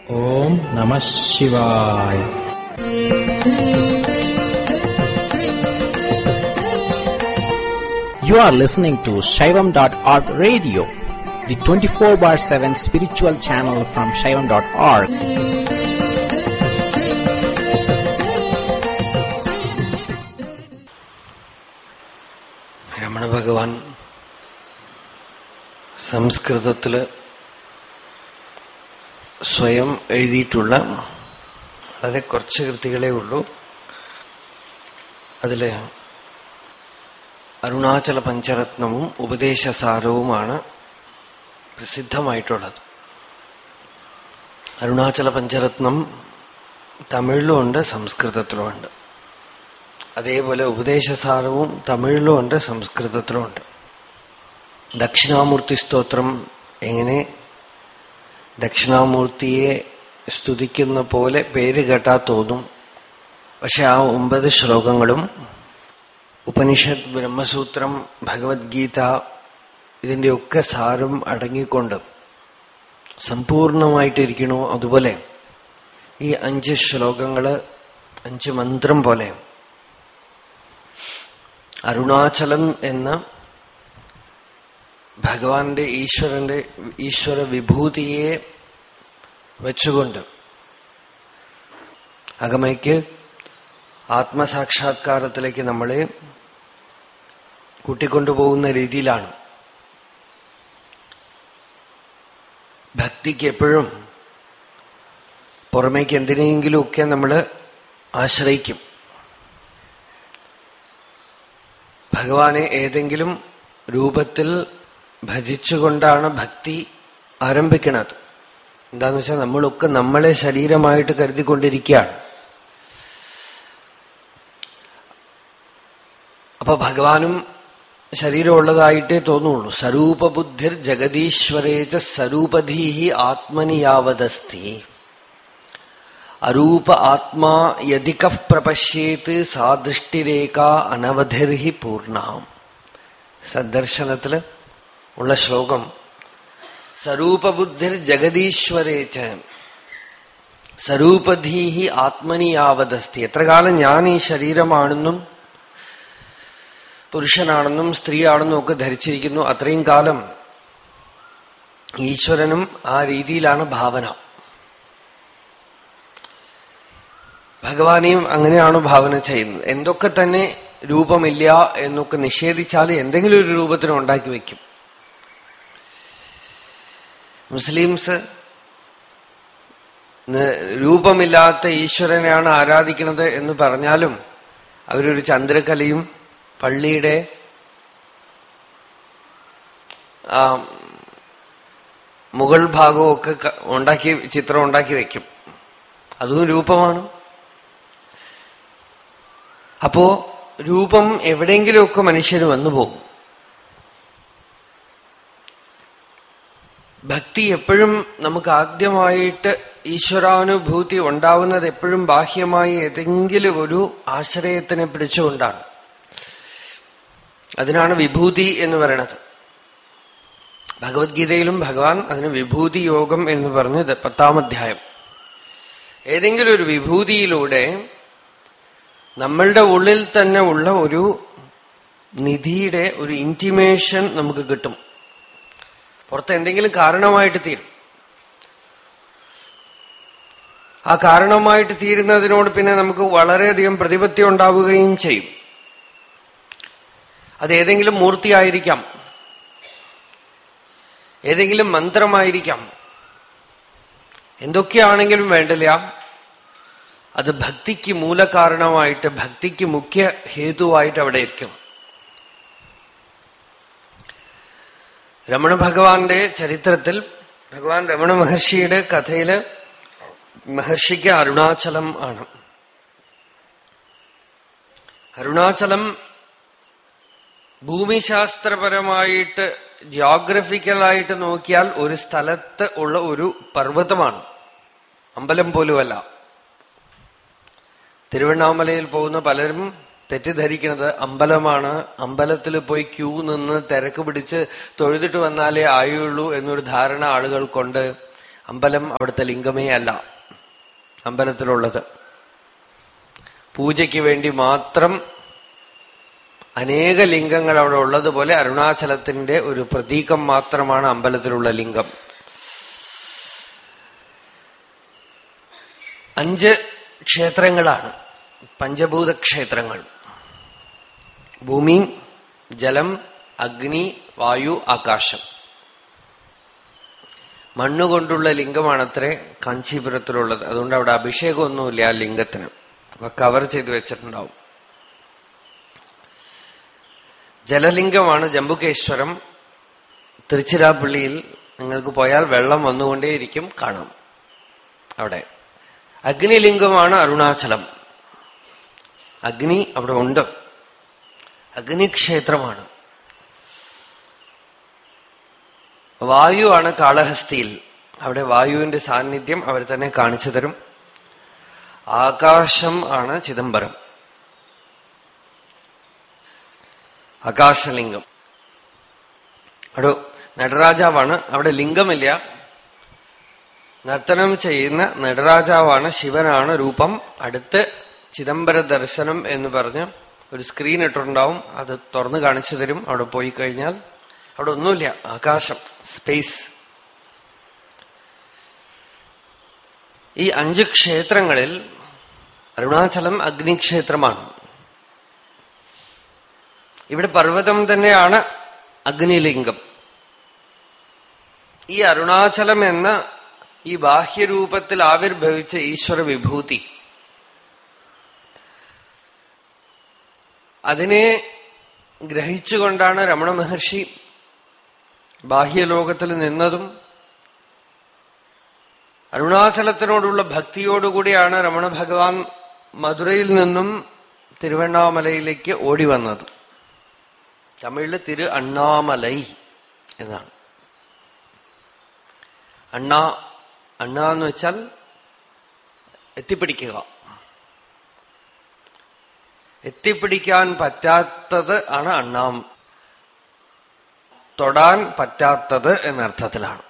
Om Namah Shivaya. You are listening to Shaivam.org radio, the 24/7 spiritual channel from Shaivam.org. Ramana ഭഗവാൻ സംസ്കൃതത്തില് സ്വയം എഴുതിയിട്ടുള്ള വളരെ കുറച്ച് കൃതികളേ ഉള്ളൂ. അതില് അരുണാചല പഞ്ചരത്നവും ഉപദേശസാരവുമാണ് പ്രസിദ്ധമായിട്ടുള്ളത്. അരുണാചല പഞ്ചരത്നം തമിഴിലുമുണ്ട്, സംസ്കൃതത്തിലുമുണ്ട്. അതേപോലെ ഉപദേശസാരവും തമിഴിലുമുണ്ട്, സംസ്കൃതത്തിലുമുണ്ട്. ദക്ഷിണാമൂർത്തി സ്തോത്രം എങ്ങനെ ദക്ഷിണാമൂർത്തിയെ സ്തുതിക്കുന്ന പോലെ പേര് കേട്ടാ തോന്നും. പക്ഷെ ആ 9 ശ്ലോകങ്ങളും ഉപനിഷത്ത്, ബ്രഹ്മസൂത്രം, ഭഗവത്ഗീത ഇതിന്റെയൊക്കെ സാരം അടങ്ങിക്കൊണ്ട് സമ്പൂർണമായിട്ടിരിക്കണോ അതുപോലെ ഈ 5 ശ്ലോകങ്ങള് 5 മന്ത്രം പോലെ അരുണാചലം എന്ന ഭഗവാന്റെ ഈശ്വര വിഭൂതിയെ വെച്ചുകൊണ്ട് അകമയ്ക്ക് ആത്മസാക്ഷാത്കാരത്തിലേക്ക് നമ്മളെ കൂട്ടിക്കൊണ്ടുപോകുന്ന രീതിയിലാണ്. ഭക്തിക്ക് എപ്പോഴും പുറമേക്ക് എന്തിനെങ്കിലുമൊക്കെ നമ്മൾ ആശ്രയിക്കും. ഭഗവാനെ ഏതെങ്കിലും രൂപത്തിൽ ഭജിച്ചുകൊണ്ടാണ് ഭക്തി ആരംഭിക്കുന്നത്. എന്താന്ന് വെച്ചാൽ നമ്മളൊക്കെ നമ്മളെ ശരീരമായിട്ട് കരുതിക്കൊണ്ടിരിക്കുകയാണ്. അപ്പൊ ഭഗവാനും ശരീരമുള്ളതായിട്ടേ തോന്നുള്ളൂ. സ്വരൂപബുദ്ധിർ ജഗദീശ്വരേച സ്വരൂപധീഹി ആത്മനി യാവദസ്തി അരൂപ ആത്മാ യദികഃ പ്രപശ്യേത് സാ ദൃഷ്ടിരേഖ അനവധിർഹി പൂർണ്ണാം. സദ്ദർശനത്തില് ഉള്ള ശ്ലോകം സ്വരൂപബുദ്ധിർ ജഗദീശ്വരേച സ്വരൂപധീഹി ആത്മനി യാവദസ്തി. എത്ര കാലം ഞാൻ ഈ ശരീരമാണെന്നും പുരുഷനാണെന്നും സ്ത്രീയാണെന്നും ഒക്കെ ധരിച്ചിരിക്കുന്നു, അത്രയും കാലം ഈശ്വരനും ആ രീതിയിലാണ് ഭാവന. ഭഗവാനെയും അങ്ങനെയാണ് ഭാവന ചെയ്യുന്നത്. എന്തൊക്കെ തന്നെ രൂപമില്ല എന്നൊക്കെ നിഷേധിച്ചാൽ എന്തെങ്കിലും ഒരു രൂപത്തിന് ഉണ്ടാക്കി വയ്ക്കും. മുസ്ലിംസ് രൂപമില്ലാത്ത ഈശ്വരനെയാണ് ആരാധിക്കുന്നത് എന്ന് പറഞ്ഞാലും അവരൊരു ചന്ദ്രക്കലയും പള്ളിയുടെ മുകൾ ഭാഗവും ഒക്കെ ചിത്രം ഉണ്ടാക്കി വയ്ക്കും. അതും രൂപമാണ്. അപ്പോ രൂപം എവിടെയെങ്കിലുമൊക്കെ മനുഷ്യന് വന്നുപോകും. ഭക്തി എപ്പോഴും നമുക്ക് ആദ്യമായിട്ട് ഈശ്വരാനുഭൂതി ഉണ്ടാവുന്നത് എപ്പോഴും ബാഹ്യമായി ഏതെങ്കിലും ഒരു ആശ്രയത്തിനെ പിടിച്ചുകൊണ്ടാണ്. അതിനാണ് വിഭൂതി എന്ന് പറയണത്. ഭഗവത്ഗീതയിലും ഭഗവാൻ അതിന് വിഭൂതി യോഗം എന്ന് പറഞ്ഞ് 10-ാം അധ്യായം. ഏതെങ്കിലും ഒരു വിഭൂതിയിലൂടെ നമ്മളുടെ ഉള്ളിൽ തന്നെ ഉള്ള ഒരു നിധിയുടെ ഒരു ഇന്റിമേഷൻ നമുക്ക് കിട്ടും. പുറത്ത് എന്തെങ്കിലും കാരണമായിട്ട് തീരും. ആ കാരണമായിട്ട് തീരുന്നതിനോട് പിന്നെ നമുക്ക് വളരെയധികം പ്രതിപത്തി ഉണ്ടാവുകയും ചെയ്യും. അത് ഏതെങ്കിലും മൂർത്തിയായിരിക്കാം, ഏതെങ്കിലും മന്ത്രമായിരിക്കാം, എന്തൊക്കെയാണെങ്കിലും വേണ്ടില്ല, അത് ഭക്തിക്ക് മൂലകാരണമായിട്ട്, ഭക്തിക്ക് മുഖ്യ ഹേതുവായിട്ട് അവിടെ ഇരിക്കും. രമണ ഭഗവാന്റെ ചരിത്രത്തിൽ, ഭഗവാൻ രമണ മഹർഷിയുടെ കഥയില് മഹർഷിക്ക് അരുണാചലം ആണ്. അരുണാചലം ഭൂമിശാസ്ത്രപരമായിട്ട് ജിയോഗ്രഫിക്കലായിട്ട് നോക്കിയാൽ ഒരു സ്ഥലത്ത് ഉള്ള ഒരു പർവ്വതമാണ്, അമ്പലം പോലുമല്ല. തിരുവണ്ണാമലയിൽ പോകുന്ന പലരും തെറ്റിദ്ധരിക്കുന്നത് അമ്പലമാണ്, അമ്പലത്തിൽ പോയി ക്യൂ നിന്ന് തിരക്ക് പിടിച്ച് തൊഴുതിട്ട് വന്നാലേ ആയുള്ളൂ എന്നൊരു ധാരണ ആളുകൾക്കുണ്ട്. അമ്പലം അവിടുത്തെ ലിംഗമേ അല്ല അമ്പലത്തിലുള്ളത്. പൂജയ്ക്ക് വേണ്ടി മാത്രം അനേക ലിംഗങ്ങൾ അവിടെ ഉള്ളതുപോലെ അരുണാചലത്തിന്റെ ഒരു പ്രതീകം മാത്രമാണ് അമ്പലത്തിലുള്ള ലിംഗം. 5 ക്ഷേത്രങ്ങളാണ്, പഞ്ചഭൂത ക്ഷേത്രങ്ങൾ. ഭൂമി, ജലം, അഗ്നി, വായു, ആകാശം. മണ്ണുകൊണ്ടുള്ള ലിംഗമാണത്രേ കാഞ്ചീപുരത്തിലുള്ളത്. അതുകൊണ്ട് അവിടെ അഭിഷേകമൊന്നുമില്ല ആ ലിംഗത്തിന്, കവർ ചെയ്ത് വെച്ചിട്ടുണ്ടാവും. ജലലിംഗമാണ് ജംബുകേശ്വരം. തിരുച്ചിരാപ്പള്ളിയിൽ നിങ്ങൾക്ക് പോയാൽ വെള്ളം വന്നുകൊണ്ടേയിരിക്കും, കാണാം അവിടെ. അഗ്നിലിംഗമാണ് അരുണാചലം. അഗ്നി അവിടെ ഉണ്ട്, അഗ്നിക്ഷേത്രമാണ്. വായുവാണ് കാളഹസ്തിയിൽ, അവിടെ വായുവിന്റെ സാന്നിധ്യം അവർ തന്നെ കാണിച്ചു തരും. ആകാശം ആണ് ചിദംബരം, ആകാശലിംഗം. അവിടെ നടരാജാവാണ്, അവിടെ ലിംഗമില്ല. നർത്തനം ചെയ്യുന്ന നടരാജാവാണ്, ശിവനാണ് രൂപം. അടുത്ത് ചിദംബര ദർശനം എന്ന് പറഞ്ഞ് ഒരു സ്ക്രീൻ ഇട്ടിട്ടുണ്ടാവും, അത് തുറന്നു കാണിച്ചു തരും. അവിടെ പോയി കഴിഞ്ഞാൽ അവിടെ ഒന്നുമില്ല, ആകാശം, സ്പേസ്. ഈ 5 ക്ഷേത്രങ്ങളിൽ അരുണാചലം അഗ്നിക്ഷേത്രമാണ്. ഇവിടെ പർവ്വതം തന്നെയാണ് അഗ്നിലിംഗം. ഈ അരുണാചലം എന്ന ഈ ബാഹ്യരൂപത്തിൽ ആവിർഭവിച്ച ഈശ്വര വിഭൂതി, അതിനെ ഗ്രഹിച്ചുകൊണ്ടാണ് രമണ മഹർഷി ബാഹ്യലോകത്തിൽ നിന്നതും. അരുണാചലത്തിനോടുള്ള ഭക്തിയോടുകൂടിയാണ് രമണ ഭഗവാൻ മധുരയിൽ നിന്നും തിരുവണ്ണാമലയിലേക്ക് ഓടി വന്നത്. തമിഴില് തിരു അണ്ണാമലൈ എന്നാണ്. അണ്ണ എന്ന് വെച്ചാൽ എത്തിപ്പിടിക്കുക. എത്തിപ്പിടിക്കാൻ പറ്റാത്തത് ആണ് അണ്ണാം, തൊടാൻ പറ്റാത്തത് എന്നർത്ഥത്തിലാണ്.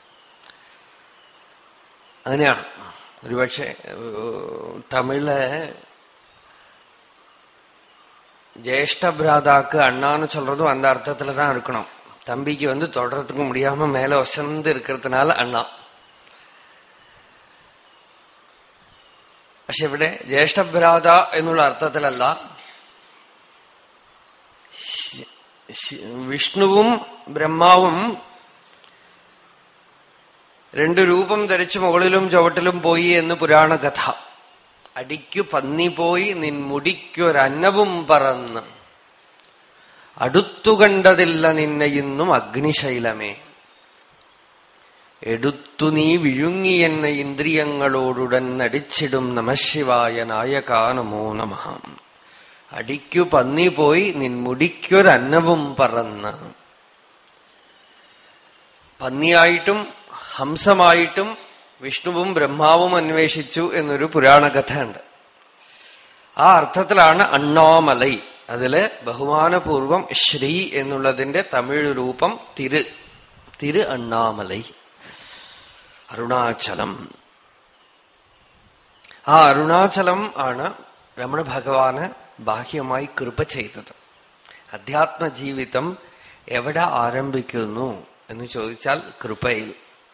അങ്ങനെയാണ്. ഒരുപക്ഷെ തമിഴിലെ ஜேஷ்ட பிராதாக்கு அண்ணான்னு சொல்றதும் அந்த அர்த்தத்துலதான் இருக்கணும். தம்பிக்கு தொடறதுக்கு முடியாம மேல வசந்து இருக்கிறதுனால அண்ணா. പക്ഷെ ഇവിടെ ജ്യേഷ്ഠഭ്രാത എന്നുള്ള അർത്ഥത്തിലല്ല, വിഷ്ണുവും ബ്രഹ്മാവും 2 രൂപം ധരിച്ച് മുകളിലും ചുവട്ടിലും പോയി എന്ന് പുരാണ കഥ. അടിക്കു പന്നി പോയി നിൻ മുടിക്കൊരന്നവും പറന്ന്, അടുത്തു കണ്ടതില്ല നിന്നെ ഇന്നും അഗ്നിശൈലമേ, എടുത്തു നീ വിഴുങ്ങി എന്ന ഇന്ദ്രിയങ്ങളോടുടൻ അടിച്ചിടും നമശിവായ നായകാ നമോ നമഃ. അടിക്കു പന്നി പോയി നിൻ മുടിക്കൊരന്നവും പറന്ന്. പന്നിയായിട്ടും ഹംസമായിട്ടും വിഷ്ണുവും ബ്രഹ്മാവും അന്വേഷിച്ചു എന്നൊരു പുരാണകഥ ഉണ്ട്. ആ അർത്ഥത്തിലാണ് അണ്ണാമലൈ. അതില് ബഹുമാനപൂർവം ശ്രീ എന്നുള്ളതിന്റെ തമിഴ് രൂപം തിരു അണ്ണാമലൈ, അരുണാചലം. ആ അരുണാചലം ആണ് രമണ ഭഗവാന് ബാഹ്യമായി കൃപ ചെയ്തത്. അധ്യാത്മജീവിതം എവിടെ ആരംഭിക്കുന്നു എന്ന് ചോദിച്ചാൽ കൃപയിൽ.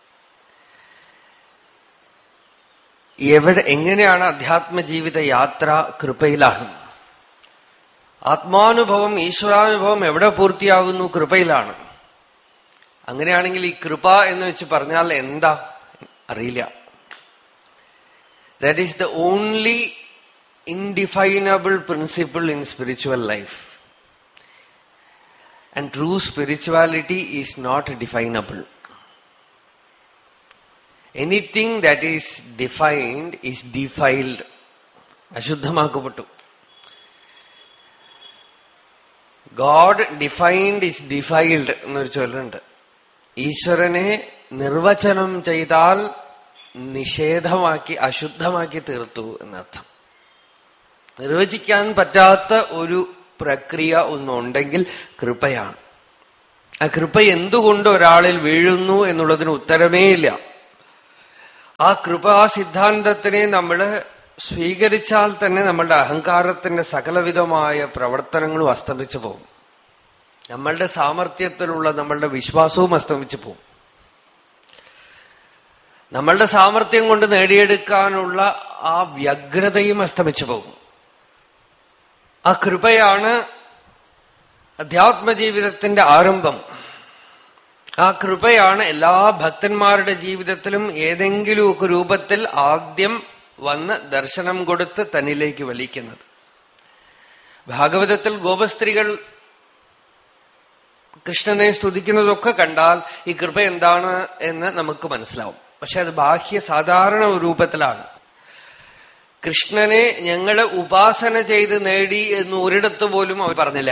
എങ്ങനെയാണ് അധ്യാത്മജീവിത യാത്ര? കൃപയിലാണ്. ആത്മാനുഭവം, ഈശ്വരാനുഭവം എവിടെ പൂർത്തിയാകുന്നു? കൃപയിലാണ്. അങ്ങനെയാണെങ്കിൽ ഈ കൃപ എന്ന് വെച്ച് പറഞ്ഞാൽ എന്താ അറിയില്ല. That is the only indefinable principle in spiritual life. And true spirituality is not definable. Anything that is defined is defiled, അശുദ്ധമാക്കപ്പെട്ടു. God defined is defiled എന്നൊരു ചൊല്ലുണ്ട്. ഈശ്വരനെ നിർവചനം ചെയ്താൽ നിഷേധമാക്കി, അശുദ്ധമാക്കി തീർത്തു എന്നർത്ഥം. നിർവചിക്കാൻ പറ്റാത്ത ഒരു പ്രക്രിയ ഒന്നുണ്ടെങ്കിൽ കൃപയാണ്. ആ കൃപ എന്തുകൊണ്ട് ഒരാളിൽ വീഴുന്നു എന്നുള്ളതിന് ഉത്തരമേ ഇല്ല. ആ കൃപാ സിദ്ധാന്തത്തിനെ നമ്മൾ സ്വീകരിച്ചാൽ തന്നെ നമ്മളുടെ അഹങ്കാരത്തിന്റെ സകലവിധമായ പ്രവർത്തനങ്ങളും അസ്തമിച്ചു പോകും. നമ്മളുടെ സാമർത്ഥ്യത്തിലുള്ള നമ്മളുടെ വിശ്വാസവും അസ്തമിച്ചു പോകും. നമ്മളുടെ സാമർത്ഥ്യം കൊണ്ട് നേടിയെടുക്കാനുള്ള ആ വ്യഗ്രതയും അസ്തമിച്ചു പോകും. ആ കൃപയാണ് അധ്യാത്മജീവിതത്തിന്റെ ആരംഭം. ആ കൃപയാണ് എല്ലാ ഭക്തന്മാരുടെ ജീവിതത്തിലും ഏതെങ്കിലുമൊക്കെ രൂപത്തിൽ ആദ്യം വന്ന് ദർശനം കൊടുത്ത് തന്നിലേക്ക് വലിക്കുന്നത്. ഭാഗവതത്തിൽ ഗോപസ്ത്രീകൾ കൃഷ്ണനെ സ്തുതിക്കുന്നതൊക്കെ കണ്ടാൽ ഈ കൃപ എന്താണ് എന്ന് നമുക്ക് മനസ്സിലാവും. പക്ഷെ അത് ബാഹ്യ സാധാരണ രൂപത്തിലാണ്. കൃഷ്ണനെ ഞങ്ങള് ഉപാസന ചെയ്ത് നേടി എന്ന് ഒരിടത്ത് പോലും അവർ പറഞ്ഞില്ല.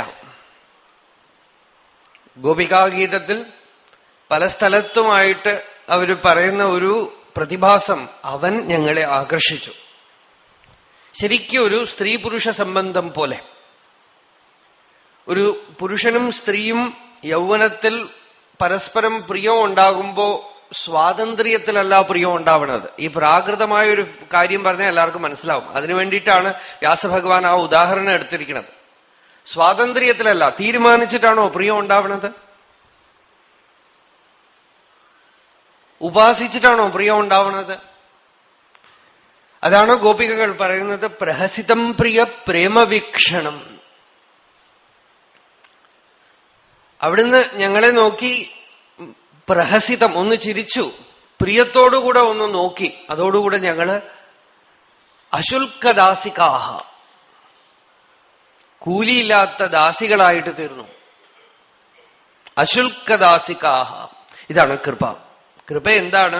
ഗോപികാഗീതത്തിൽ പല സ്ഥലത്തുമായിട്ട് അവർ പറയുന്ന ഒരു പ്രതിഭാസം, അവൻ ഞങ്ങളെ ആകർഷിച്ചു. ശരിക്കും ഒരു സ്ത്രീ പുരുഷ സംബന്ധം പോലെ. ഒരു പുരുഷനും സ്ത്രീയും യൗവനത്തിൽ പരസ്പരം പ്രിയം ഉണ്ടാകുമ്പോ സ്വാതന്ത്ര്യത്തിലല്ല പ്രിയം ഉണ്ടാവുന്നത്. ഈ പ്രാകൃതമായ ഒരു കാര്യം പറഞ്ഞാൽ എല്ലാവർക്കും മനസ്സിലാവും. അതിനു വേണ്ടിയിട്ടാണ് വ്യാസഭഗവാൻ ആ ഉദാഹരണം എടുത്തിരിക്കുന്നത്. സ്വാതന്ത്ര്യത്തിലല്ല, തീരുമാനിച്ചിട്ടാണോ പ്രിയം ഉണ്ടാവുന്നത്? ഉപാസിച്ചിട്ടാണോ പ്രിയം ഉണ്ടാവുന്നത്? അതാണ് ഗോപികകൾ പറയുന്നത്, പ്രഹസിതം പ്രിയ പ്രേമവീക്ഷണം. അവിടുന്ന് ഞങ്ങളെ നോക്കി പ്രഹസിതം, ഒന്ന് ചിരിച്ചു, പ്രിയത്തോടുകൂടെ ഒന്ന് നോക്കി. അതോടുകൂടെ ഞങ്ങള് അശുൽക്കദാസികാഹ, കൂലിയില്ലാത്ത ദാസികളായിട്ട് തീർന്നു. അശുൽക്കദാസികാഹ. ഇതാണ് കൃപ. കൃപ എന്താണ്?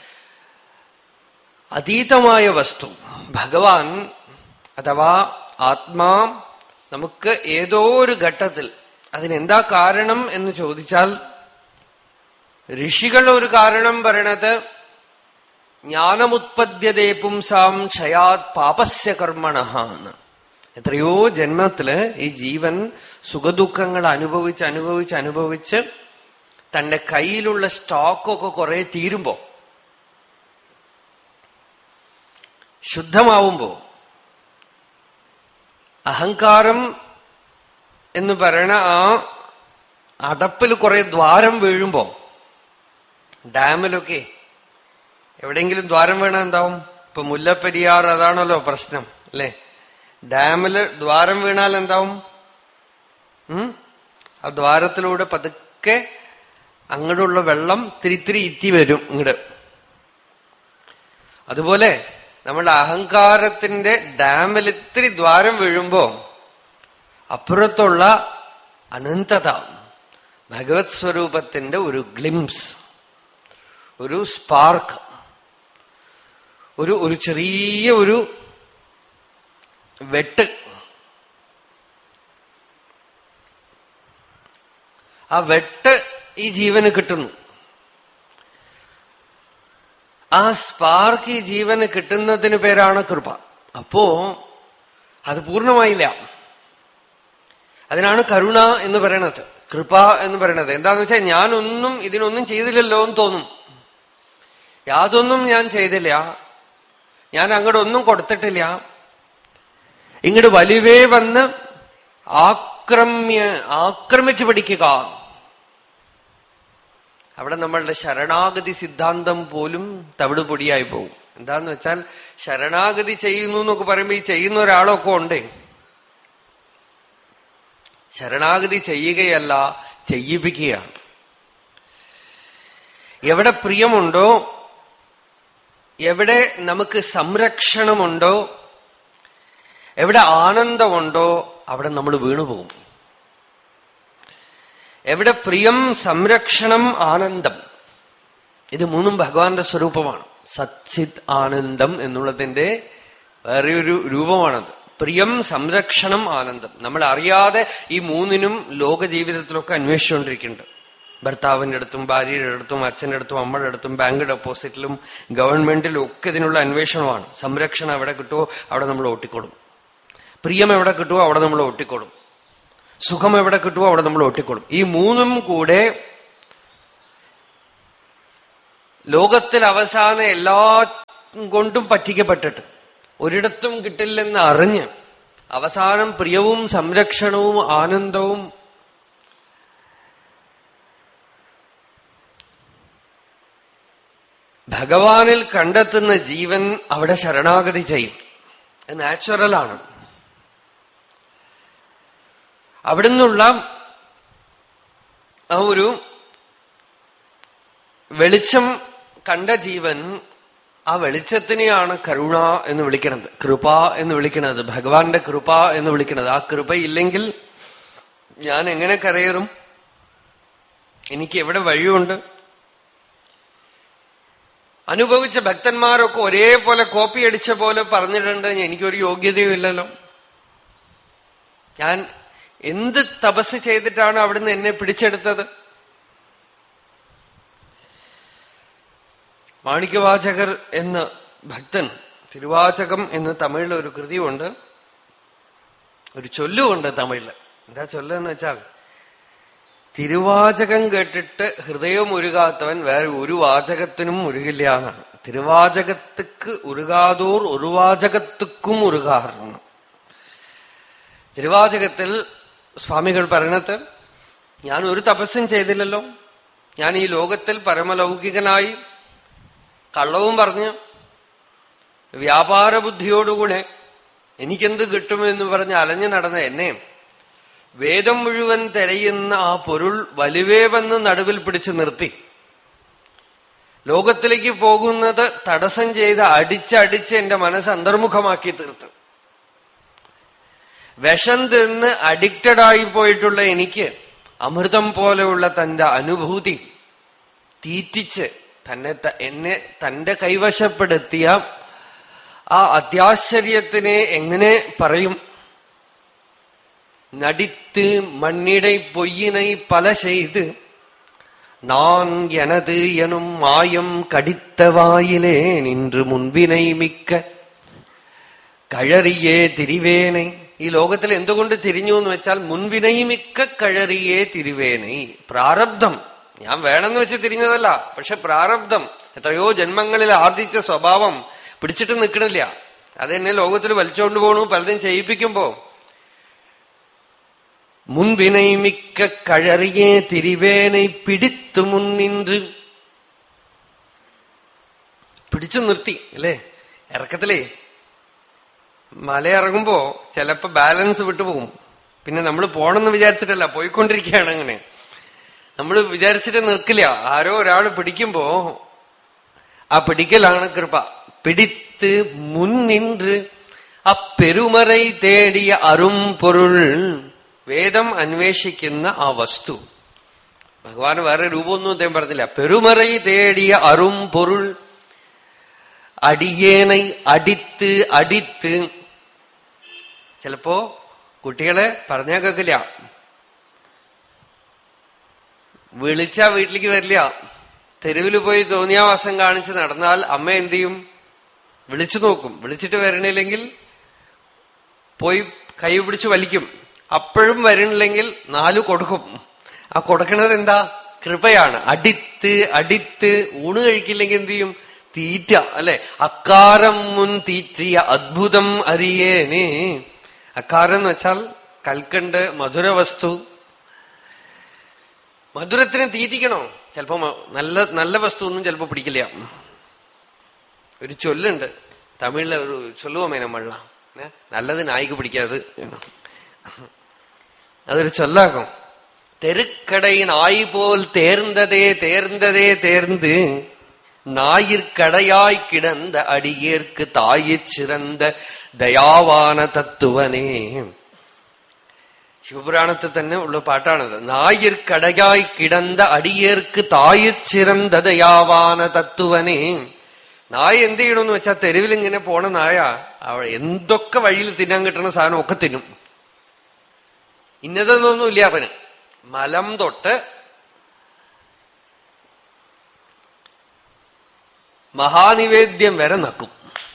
അതീതമായ വസ്തു ഭഗവാൻ അഥവാ ആത്മാ നമുക്ക് ഏതോ ഒരു ഘട്ടത്തിൽ, അതിനെന്താ കാരണം എന്ന് ചോദിച്ചാൽ ഋഷികൾ ഒരു കാരണം പറയണത് ജ്ഞാനമുത്പദ്യതേ പുംസാം ക്ഷയാത് പാപസ്യ കർമ്മണഃ എന്ന്. എത്രയോ ജന്മത്തില് ഈ ജീവൻ സുഖദുഃഖങ്ങൾ അനുഭവിച്ച് തന്റെ കയ്യിലുള്ള സ്റ്റോക്കൊക്കെ കുറെ തീരുമ്പോ, ശുദ്ധമാവുമ്പോ, അഹങ്കാരം എന്ന് പറയണ ആ അടപ്പിൽ കുറെ ദ്വാരം വീഴുമ്പോ, ഡാമിലൊക്കെ എവിടെയെങ്കിലും ദ്വാരം വീണാൽ എന്താവും? ഇപ്പൊ മുല്ലപ്പെരിയാർ അതാണല്ലോ പ്രശ്നം, അല്ലെ? ഡാമില് ദ്വാരം വീണാൽ എന്താവും? ആ ദ്വാരത്തിലൂടെ പതുക്കെ അങ്ങോട്ടുള്ള വെള്ളം തിരിത്തിരി ഇറ്റി വരും ഇങ്ങോട്ട്. അതുപോലെ നമ്മളുടെ അഹങ്കാരത്തിന്റെ ഡാമിൽ ഇത്തിരി ദ്വാരം വീഴുമ്പോ അപ്പുറത്തുള്ള അനന്തത, ഭഗവത് സ്വരൂപത്തിന്റെ ഒരു ഗ്ലിംസ്, ഒരു സ്പാർക്ക്, ഒരു ചെറിയ ഒരു വെട്ട്, ആ വെട്ട് ഈ ജീവന് കിട്ടുന്നു. ആ സ്പാർക്ക് ഈ ജീവന് കിട്ടുന്നതിന് പേരാണ് കൃപ. അപ്പോ അത് പൂർണ്ണമായില്ല. അതിനാണ് കരുണ എന്ന് പറയണത്, കൃപ എന്ന് പറയണത്. എന്താന്ന് വെച്ചാൽ ഞാനൊന്നും ഇതിനൊന്നും ചെയ്തില്ലല്ലോ എന്ന് തോന്നും. യാതൊന്നും ഞാൻ ചെയ്തില്ല, ഞാൻ അങ്ങോട്ടൊന്നും കൊടുത്തിട്ടില്ല. ഇങ്ങോട്ട് വലിവേ വന്ന് ആക്രമിച്ചു പിടിക്കുക. അവിടെ നമ്മളുടെ ശരണാഗതി സിദ്ധാന്തം പോലും തവിടുപൊടിയായി പോകും. എന്താന്ന് വെച്ചാൽ ശരണാഗതി ചെയ്യുന്നു എന്നൊക്കെ പറയുമ്പോ ഈ ചെയ്യുന്ന ഒരാളൊക്കെ ഉണ്ട്. ശരണാഗതി ചെയ്യുകയല്ല, ചെയ്യിപ്പിക്കുകയാണ്. എവിടെ പ്രിയമുണ്ടോ, എവിടെ നമുക്ക് സംരക്ഷണമുണ്ടോ, എവിടെ ആനന്ദമുണ്ടോ അവിടെ നമ്മൾ വീണുപോകും. എവിടെ പ്രിയം, സംരക്ഷണം, ആനന്ദം, ഇത് മൂന്നും ഭഗവാന്റെ സ്വരൂപമാണ്. സച്ചിത് ആനന്ദം എന്നുള്ളതിന്റെ വേറെയൊരു രൂപമാണത്. പ്രിയം, സംരക്ഷണം, ആനന്ദം. നമ്മൾ അറിയാതെ ഈ മൂന്നിനും ലോക ജീവിതത്തിലൊക്കെ അന്വേഷിച്ചുകൊണ്ടിരിക്കുന്നുണ്ട്. ഭർത്താവിന്റെ അടുത്തും ഭാര്യയുടെ അടുത്തും അച്ഛന്റെ അടുത്തും അമ്മയുടെ അടുത്തും ബാങ്ക് ഡെപ്പോസിറ്റിലും ഗവൺമെന്റിലും ഒക്കെ ഇതിനുള്ള അന്വേഷണമാണ്. സംരക്ഷണം എവിടെ കിട്ടുമോ അവിടെ നമ്മൾ ഓട്ടിക്കോളും. പ്രിയം എവിടെ കിട്ടുമോ അവിടെ നമ്മൾ ഓട്ടിക്കോളും. സുഖം എവിടെ കിട്ടുമോ അവിടെ നമ്മൾ ഓട്ടിക്കോളും. ഈ മൂന്നും കൂടെ ലോകത്തിൽ അവസാനം എല്ലാ കൊണ്ടും പറ്റിക്കപ്പെട്ടിട്ട് ഒരിടത്തും കിട്ടില്ലെന്ന് അറിഞ്ഞ് അവസാനം പ്രിയവും സംരക്ഷണവും ആനന്ദവും ഭഗവാനിൽ കണ്ടെത്തുന്ന ജീവൻ അവിടെ ശരണാഗതി ചെയ്യും. നാച്ചുറലാണ്. അവിടുന്നുള്ള ആ ഒരു വെളിച്ചം കണ്ട ജീവൻ ആ വെളിച്ചത്തിനെയാണ് കരുണ എന്ന് വിളിക്കുന്നത്, കൃപ എന്ന് വിളിക്കുന്നത്, ഭഗവാന്റെ കൃപ എന്ന് വിളിക്കുന്നത്. ആ കൃപയില്ലെങ്കിൽ ഞാൻ എങ്ങനെ കരയേറും? എനിക്ക് എവിടെ വഴിയുണ്ട്? അനുഭവിച്ച ഭക്തന്മാരൊക്കെ ഒരേപോലെ കോപ്പി അടിച്ച പോലെ പറഞ്ഞിട്ടുണ്ട്, എനിക്കൊരു യോഗ്യതയും ഇല്ലല്ലോ. ഞാൻ എന്ത് തപസ് ചെയ്തിട്ടാണ് അവിടുന്ന് എന്നെ പിടിച്ചെടുത്തത്? മാണിക്യവാചകർ എന്ന ഭക്തൻ, തിരുവാചകം എന്ന് തമിഴിൽ ഒരു കൃതിയുണ്ട്, ഒരു ചൊല്ലുമുണ്ട് തമിഴില്. എന്താ ചൊല്ലെന്ന് വെച്ചാൽ, തിരുവാചകം കേട്ടിട്ട് ഹൃദയം ഉരുകാത്തവൻ വേറെ ഒരു വാചകത്തിനും ഉരുകില്ല എന്നാണ്. തിരുവാചകത്തുക്ക് ഉരുകാതോർ ഒരു വാചകത്തുക്കും ഉരുകാറുണ്ട്. തിരുവാചകത്തിൽ സ്വാമികൾ പറയണത്, ഞാൻ ഒരു തപസ്സും ചെയ്തില്ലല്ലോ, ഞാൻ ഈ ലോകത്തിൽ പരമലൗകികനായി കള്ളവും പറഞ്ഞ് വ്യാപാര ബുദ്ധിയോടുകൂടെ എനിക്കെന്ത് കിട്ടുമെന്ന് പറഞ്ഞ് അലഞ്ഞു നടന്ന എന്നെ വേദം മുഴുവൻ തിരയുന്ന ആ പൊരുൾ വലുവേവെന്ന് നടുവിൽ പിടിച്ചു നിർത്തി ലോകത്തിലേക്ക് പോകുന്നത് തടസ്സം ചെയ്ത് അടിച്ചടിച്ച് എന്റെ മനസ്സ് അന്തർമുഖമാക്കി തീർത്ത്, വിഷം തിന്ന് അഡിക്റ്റഡായി പോയിട്ടുള്ള എനിക്ക് അമൃതം പോലെയുള്ള തന്റെ അനുഭൂതി തീറ്റിച്ച് എന്നെ തന്റെ കൈവശപ്പെടുത്തിയ ആ അത്യാശ്ചര്യത്തിനെ എങ്ങനെ പറയും? நடித்து மண்ணிடை பொய்யினை பல செய்து நான் எனது எனும் மாயம் கடித்த வாயிலே நின்று മുൻവിனை മിക്ക കഴറിയേ തിരിവേനൈ. ഈ ലോകത്തിൽ എന്തുകൊണ്ട് തിരിഞ്ഞു എന്ന് വെച്ചാൽ മുൻവിനൈ മിക്ക കഴറിയേ തിരിവേനൈ. പ്രാരബ്ധം. ഞാൻ വേണമെന്ന് വെച്ച് തിരിഞ്ഞതല്ല, പക്ഷെ പ്രാരബ്ധം, എത്രയോ ജന്മങ്ങളിൽ ആർജിച്ച സ്വഭാവം പിടിച്ചിട്ട് നിൽക്കണില്ല. അതെന്നെ ലോകത്തിൽ വലിച്ചോണ്ട് പോണു, പലതും ചെയ്യിപ്പിക്കുമ്പോ. മുൻവിനൈ മിക്ക കഴറിയേ തിരിവേനൈ പിടിത്തു മുൻനിன்று, പിടിച്ചു നിർത്തി. അല്ലേ? ഇറക്കത്തിലേ മലയിറങ്ങുമ്പോ ചിലപ്പോ ബാലൻസ് വിട്ടുപോകും. പിന്നെ നമ്മൾ പോണെന്ന് വിചാരിച്ചിട്ടല്ല, പോയിക്കൊണ്ടിരിക്കുകയാണ്. അങ്ങനെ നമ്മൾ വിചാരിച്ചിട്ട് നിൽക്കില്ല. ആരോ ഒരാൾ പിടിക്കുമ്പോ ആ പിടിക്കലാണ് കൃപ. പിടിത്ത് മുൻനിன்று അപ്പെരുമറൈ തേടിയ അരും പൊരുൾ, വേദം അന്വേഷിക്കുന്ന ആ വസ്തു. ഭഗവാന് വേറെ രൂപമൊന്നും അദ്ദേഹം പറഞ്ഞില്ല. പെരുമറൈ തേടിയ അരും പൊരുൾ അടിയേനൈ അടിത്ത് അടിത്ത്. ചിലപ്പോ കുട്ടികളെ പറഞ്ഞാൽ കേൾക്കില്ല, വിളിച്ചാ വീട്ടിലേക്ക് വരില്ല. തെരുവിൽ പോയി തോന്നിയാവാസം കാണിച്ച് നടന്നാൽ അമ്മ എന്ത് ചെയ്യും? വിളിച്ചു നോക്കും. വിളിച്ചിട്ട് വരണില്ലെങ്കിൽ പോയി കൈ പിടിച്ച് വലിക്കും. അപ്പോഴും വരണില്ലെങ്കിൽ 4 കൊടുക്കും. ആ കൊടുക്കണത് എന്താ? കൃപയാണ്. അടിത്ത് അടിത്ത്. ഊണ് കഴിക്കില്ലെങ്കിൽ എന്ത് ചെയ്യും? തീറ്റ. അല്ലെ? അക്കാരം മുൻ തീറ്റിയ അദ്ഭുതം അറിയേനേ. അക്കാരം എന്ന് വെച്ചാൽ കൽക്കണ്ട്, മധുരവസ്തു. മധുരത്തിനെ തീറ്റിക്കണോ? ചിലപ്പോ നല്ല വസ്തു ഒന്നും ചിലപ്പോ പിടിക്കില്ല. ഒരു ചൊല്ലുണ്ട് തമിഴിലെ, ഒരു ചൊല്ലുവോമേ നമ്മള്ള, നല്ലത് നായിക്ക് പിടിക്കാത്. അതൊരു ചൊല്ലാക്കും. തെരുക്കടை நாய் போல் தேர்ந்ததே தேர்ந்ததே தேர்ந்து ஞாயிற்கடையாய் கிடந்த அடியேற்கு தாயிற் சிறந்த ദയാവാന തത്വനേ. ശിവപുരാണത്തിൽ തന്നെ ഉള്ള പാട്ടാണത്. ஞாயிற்கடையாய் കിടந்த അടിയേർക്ക് തായിற் சிறந்த ദയാവാന തത്വനേ. നായ എന്ത് ചെയ്യണമെന്ന് വെച്ചാൽ, തെരുവിൽ ഇങ്ങനെ പോണ നായ എന്തൊക്കെ വഴിയിൽ തിന്നാൻ കിട്ടുന്ന സാധനം ഒക്കെ തിന്നും. ഇന്നതൊന്നും ഇല്ല അവന്. മലം തൊട്ട് മഹാനിവേദ്യം വരെ നക്കും.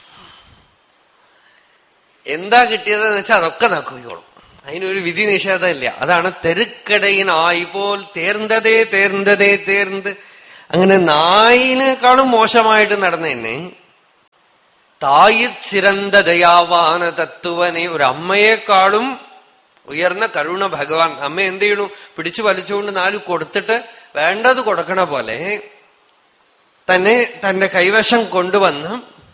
എന്താ കിട്ടിയതെന്ന് വെച്ചാൽ അതൊക്കെ നക്കുകയോളും. അതിനൊരു വിധി നിഷേധമില്ല. അതാണ് തെരുക്കടയിനായി പോൽ തേർന്നതേ തേർന്നതേ തേർന്ന്. അങ്ങനെ നായിനേക്കാളും മോശമായിട്ട് നടന്നെന്നെ തായി ചിരന്ത ദയാവാന തത്വനെ, ഒരു അമ്മയെക്കാളും ഉയർന്ന കരുണ ഭഗവാൻ. അമ്മ എന്ത് ചെയ്യണു? പിടിച്ചു വലിച്ചുകൊണ്ട് 4 കൊടുത്തിട്ട് വേണ്ടത് കൊടുക്കണ പോലെ തന്നെ തന്റെ കൈവശം കൊണ്ടുവന്ന്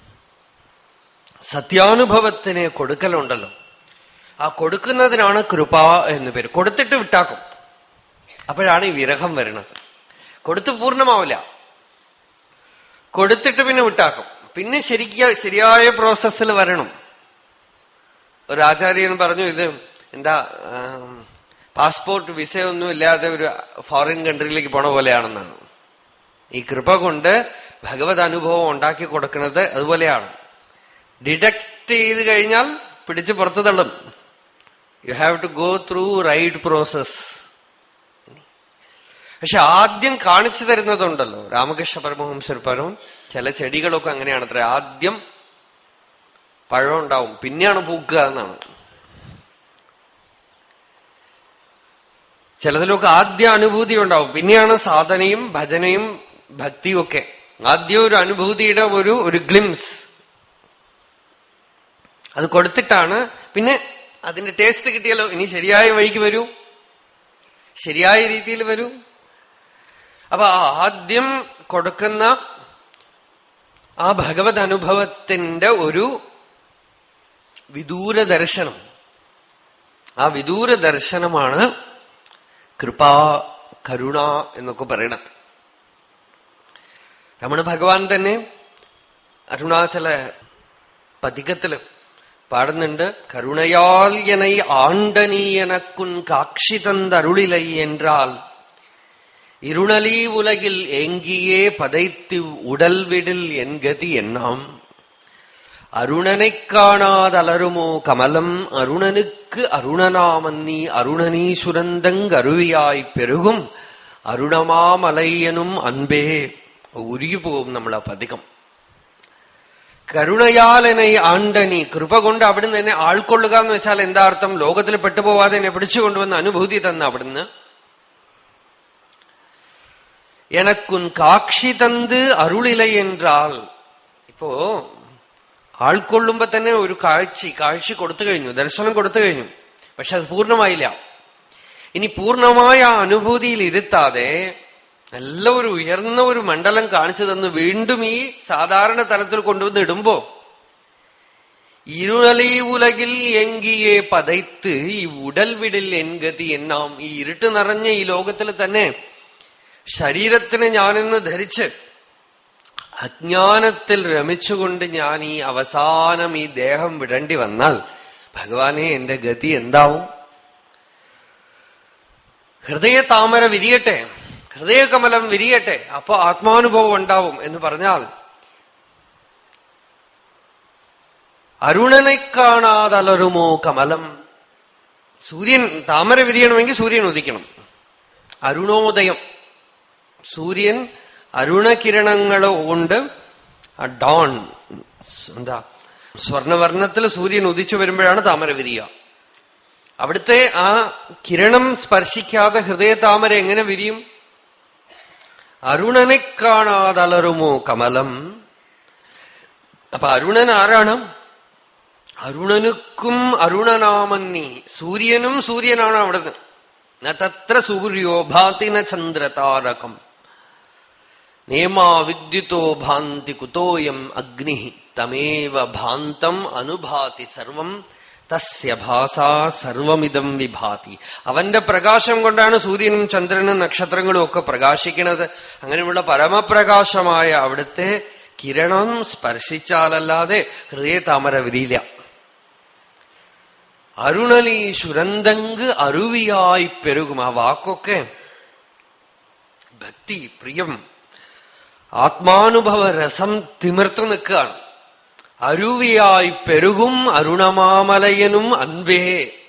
സത്യാനുഭവത്തിനെ കൊടുക്കലുണ്ടല്ലോ. ആ കൊടുക്കുന്നതിനാണ് കൃപ എന്ന് പേര്. കൊടുത്തിട്ട് വിട്ടാക്കും. അപ്പോഴാണ് ഈ വിരഹം വരുന്നത്. കൊടുത്ത് പൂർണ്ണമാവില്ല, കൊടുത്തിട്ട് പിന്നെ വിട്ടാക്കും. പിന്നെ ശരിയായ പ്രോസസ്സിൽ വരണം. ഒരു ആചാര്യൻ പറഞ്ഞു, ഇത് എന്താ പാസ്പോർട്ട് വിസയൊന്നും ഇല്ലാതെ ഒരു ഫോറിൻ കൺട്രിയിലേക്ക് പോണ പോലെയാണെന്നാണ്. ഈ കൃപ കൊണ്ട് ഭഗവത് അനുഭവം ഉണ്ടാക്കി കൊടുക്കുന്നത് അതുപോലെയാണ്. ഡിഡക്ട് ചെയ്ത് കഴിഞ്ഞാൽ പിടിച്ച് പുറത്തു തള്ളും. You have to go through right process. പക്ഷെ ആദ്യം കാണിച്ചു തരുന്നതുണ്ടല്ലോ. രാമകൃഷ്ണ പരമഹംസർ പറഞ്ഞു, ചില ചെടികളൊക്കെ അങ്ങനെയാണത്രേ. ആദ്യം പഴം ഉണ്ടാവും, പിന്നെയാണ് പൂക്കുക എന്നാണ്. ചിലതിലൊക്കെ ആദ്യം അനുഭൂതി ഉണ്ടാവും, പിന്നെയാണ് സാധനയും ഭജനയും ഭക്തിയും ഒക്കെ. ആദ്യം ഒരു അനുഭൂതിയുടെ ഒരു ഗ്ലിംസ് അത് കൊടുത്തിട്ടാണ് പിന്നെ അതിന്റെ ടേസ്റ്റ് കിട്ടിയാലോ ഇനി ശരിയായ വഴിക്ക് വരൂ, ശരിയായ രീതിയിൽ വരൂ. അപ്പൊ ആദ്യം കൊടുക്കുന്ന ആ ഭഗവത് അനുഭവത്തിന്റെ ഒരു വിദൂര ദർശനം, ആ വിദൂര ദർശനമാണ് കൃപാ കരുണ എന്നൊക്കെ പറയണത്. രമണ ഭഗവാൻ തന്നെ അരുണാചല പതികത്തില് പാടുന്നുണ്ട്. കരുണയാൽ എനൈ ആണ്ടനീ എനക്കുൻ കാക്ഷി തന്തരുളിலை என்றால் ഇരുണലീ உலகில் ஏங்கியே பதைத்து உடல் விடில் என்கதி என்னாம் அருணனைக் காணாதலருமோ கமலம் அருணனுக்கு அருணனாமன்னி அருணனீசுரந்தங்கருவியாய் பெருகும் അരുണമാമലയ്യനും അൻപേ. ഉരുകി പോകും നമ്മൾ ആ പതികം. കരുണയാലെന്നെ ആണ്ടനി, കൃപ കൊണ്ട് അവിടുന്ന് എന്നെ ആൾക്കൊള്ളുക എന്ന് വെച്ചാൽ എന്താ അർത്ഥം? ലോകത്തിൽ പെട്ടുപോവാതെ എന്നെ പിടിച്ചുകൊണ്ടുവന്ന അനുഭൂതി തന്ന അവിടുന്ന്. എനക്കുൻ കാക്ഷി തന്ത് അരുളിலை என்றால், ഇപ്പോ ആൾക്കൊള്ളുമ്പോ തന്നെ ഒരു കാഴ്ച കൊടുത്തു കഴിഞ്ഞു, ദർശനം കൊടുത്തു കഴിഞ്ഞു. പക്ഷെ അത് പൂർണ്ണമായില്ല. ഇനി പൂർണ്ണമായ ആ അനുഭൂതിയിൽ ഇരുത്താതെ നല്ല ഒരു ഉയർന്ന ഒരു മണ്ഡലം കാണിച്ചു തന്ന് വീണ്ടും ഈ സാധാരണ തലത്തിൽ കൊണ്ടുവന്ന് ഇടുമ്പോ ഇരുളലീ ഉലകിൽ എങ്കിയെ പതയ്ത്ത് ഈ ഉടൽ വിടിൽ എൻഗതി എന്നാം. ഈ ഇരുട്ട് നിറഞ്ഞ ഈ ലോകത്തിൽ തന്നെ ശരീരത്തിന് ഞാനെന്ന് ധരിച്ച് അജ്ഞാനത്തിൽ രമിച്ചുകൊണ്ട് ഞാൻ ഈ അവസാനം ഈ ദേഹം വിടേണ്ടി വന്നാൽ ഭഗവാനെ എന്റെ ഗതി എന്താവും? ഹൃദയ താമര വിരിയട്ടെ, ഹൃദയകമലം വിരിയട്ടെ, അപ്പൊ ആത്മാനുഭവം ഉണ്ടാവും എന്ന് പറഞ്ഞാൽ അരുണനെ കാണാതലരുമോ കമലം. സൂര്യൻ താമര വിരിയണമെങ്കിൽ സൂര്യൻ ഉദിക്കണം. അരുണോദയം, സൂര്യൻ അരുണകിരണങ്ങൾ കൊണ്ട് ആ ഡോൺ എന്താ സ്വർണവർണ്ണത്തിൽ സൂര്യൻ ഉദിച്ചു വരുമ്പോഴാണ് താമര വിരിയ. അവിടുത്തെ ആ കിരണം സ്പർശിക്കാതെ ഹൃദയ താമര എങ്ങനെ വിരിയും? അരുണനെ കാണാതലരുമോ കമലം. അപ്പൊ അരുണൻ ആരാണ്? അരുണനുക്കും അരുണനാമന്നി, സൂര്യനും സൂര്യനാണ് അവിടുന്ന്. തത്ര സൂര്യോ ഭാതി ന ചന്ദ്രതാരകം നേമാ വിദ്യുതോ ഭാന്തി കുതോയം അഗ്നി തമേവ ഭാന്തം അനുഭാതി സർവം തസ്യ ഭാസാ സർവമിതം വിഭാതി. അവന്റെ പ്രകാശം കൊണ്ടാണ് സൂര്യനും ചന്ദ്രനും നക്ഷത്രങ്ങളും ഒക്കെ പ്രകാശിക്കുന്നത്. അങ്ങനെയുള്ള പരമപ്രകാശമായ അവിടുത്തെ കിരണം സ്പർശിച്ചാലല്ലാതെ ഹൃദയ താമര വിരിയില്ല. അരുണലീ സുരന്തങ്ക് അരുവിയായി പെരുകും. ആ വാക്കൊക്കെ ഭക്തി, പ്രിയം, ആത്മാനുഭവ രസം തിമിർത്തു നിൽക്കുകയാണ്. അരുവിയായി പെരുകും അരുണമാമലയനും അൻപേ.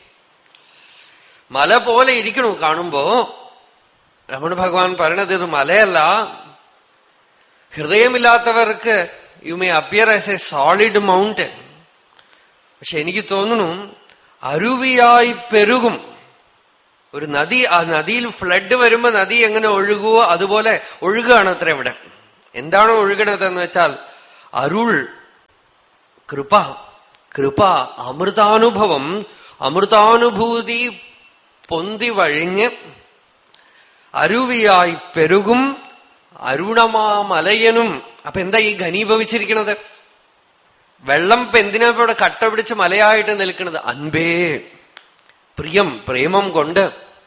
മല പോലെ ഇരിക്കണു കാണുമ്പോ. രമണ ഭഗവാൻ പറയണത് ഇത് മലയല്ല. ഹൃദയമില്ലാത്തവർക്ക് you may appear as A solid mountain. പക്ഷെ എനിക്ക് തോന്നുന്നു അരുവിയായി പെരുകും ഒരു നദി, ആ നദിയിൽ ഫ്ലഡ് വരുമ്പോ നദി എങ്ങനെ ഒഴുകുവോ അതുപോലെ ഒഴുകുകയാണ് അത്ര ഇവിടെ. എന്താണോ ഒഴുകണതെന്ന് വെച്ചാൽ അരുൾ, കൃപ, കൃപ, അമൃതാനുഭവം, അമൃതാനുഭൂതി പൊന്തി വഴിഞ്ഞ് അരുവിയായി പെരുകും അരുണമാമലയനും. അപ്പൊ എന്താ ഈ ഘനീഭവിച്ചിരിക്കുന്നത്? വെള്ളം ഇപ്പൊ എന്തിനാ ഇവിടെ കട്ട പിടിച്ച് മലയായിട്ട് നിൽക്കുന്നത്? അൻപേ, പ്രിയം, പ്രേമം കൊണ്ട്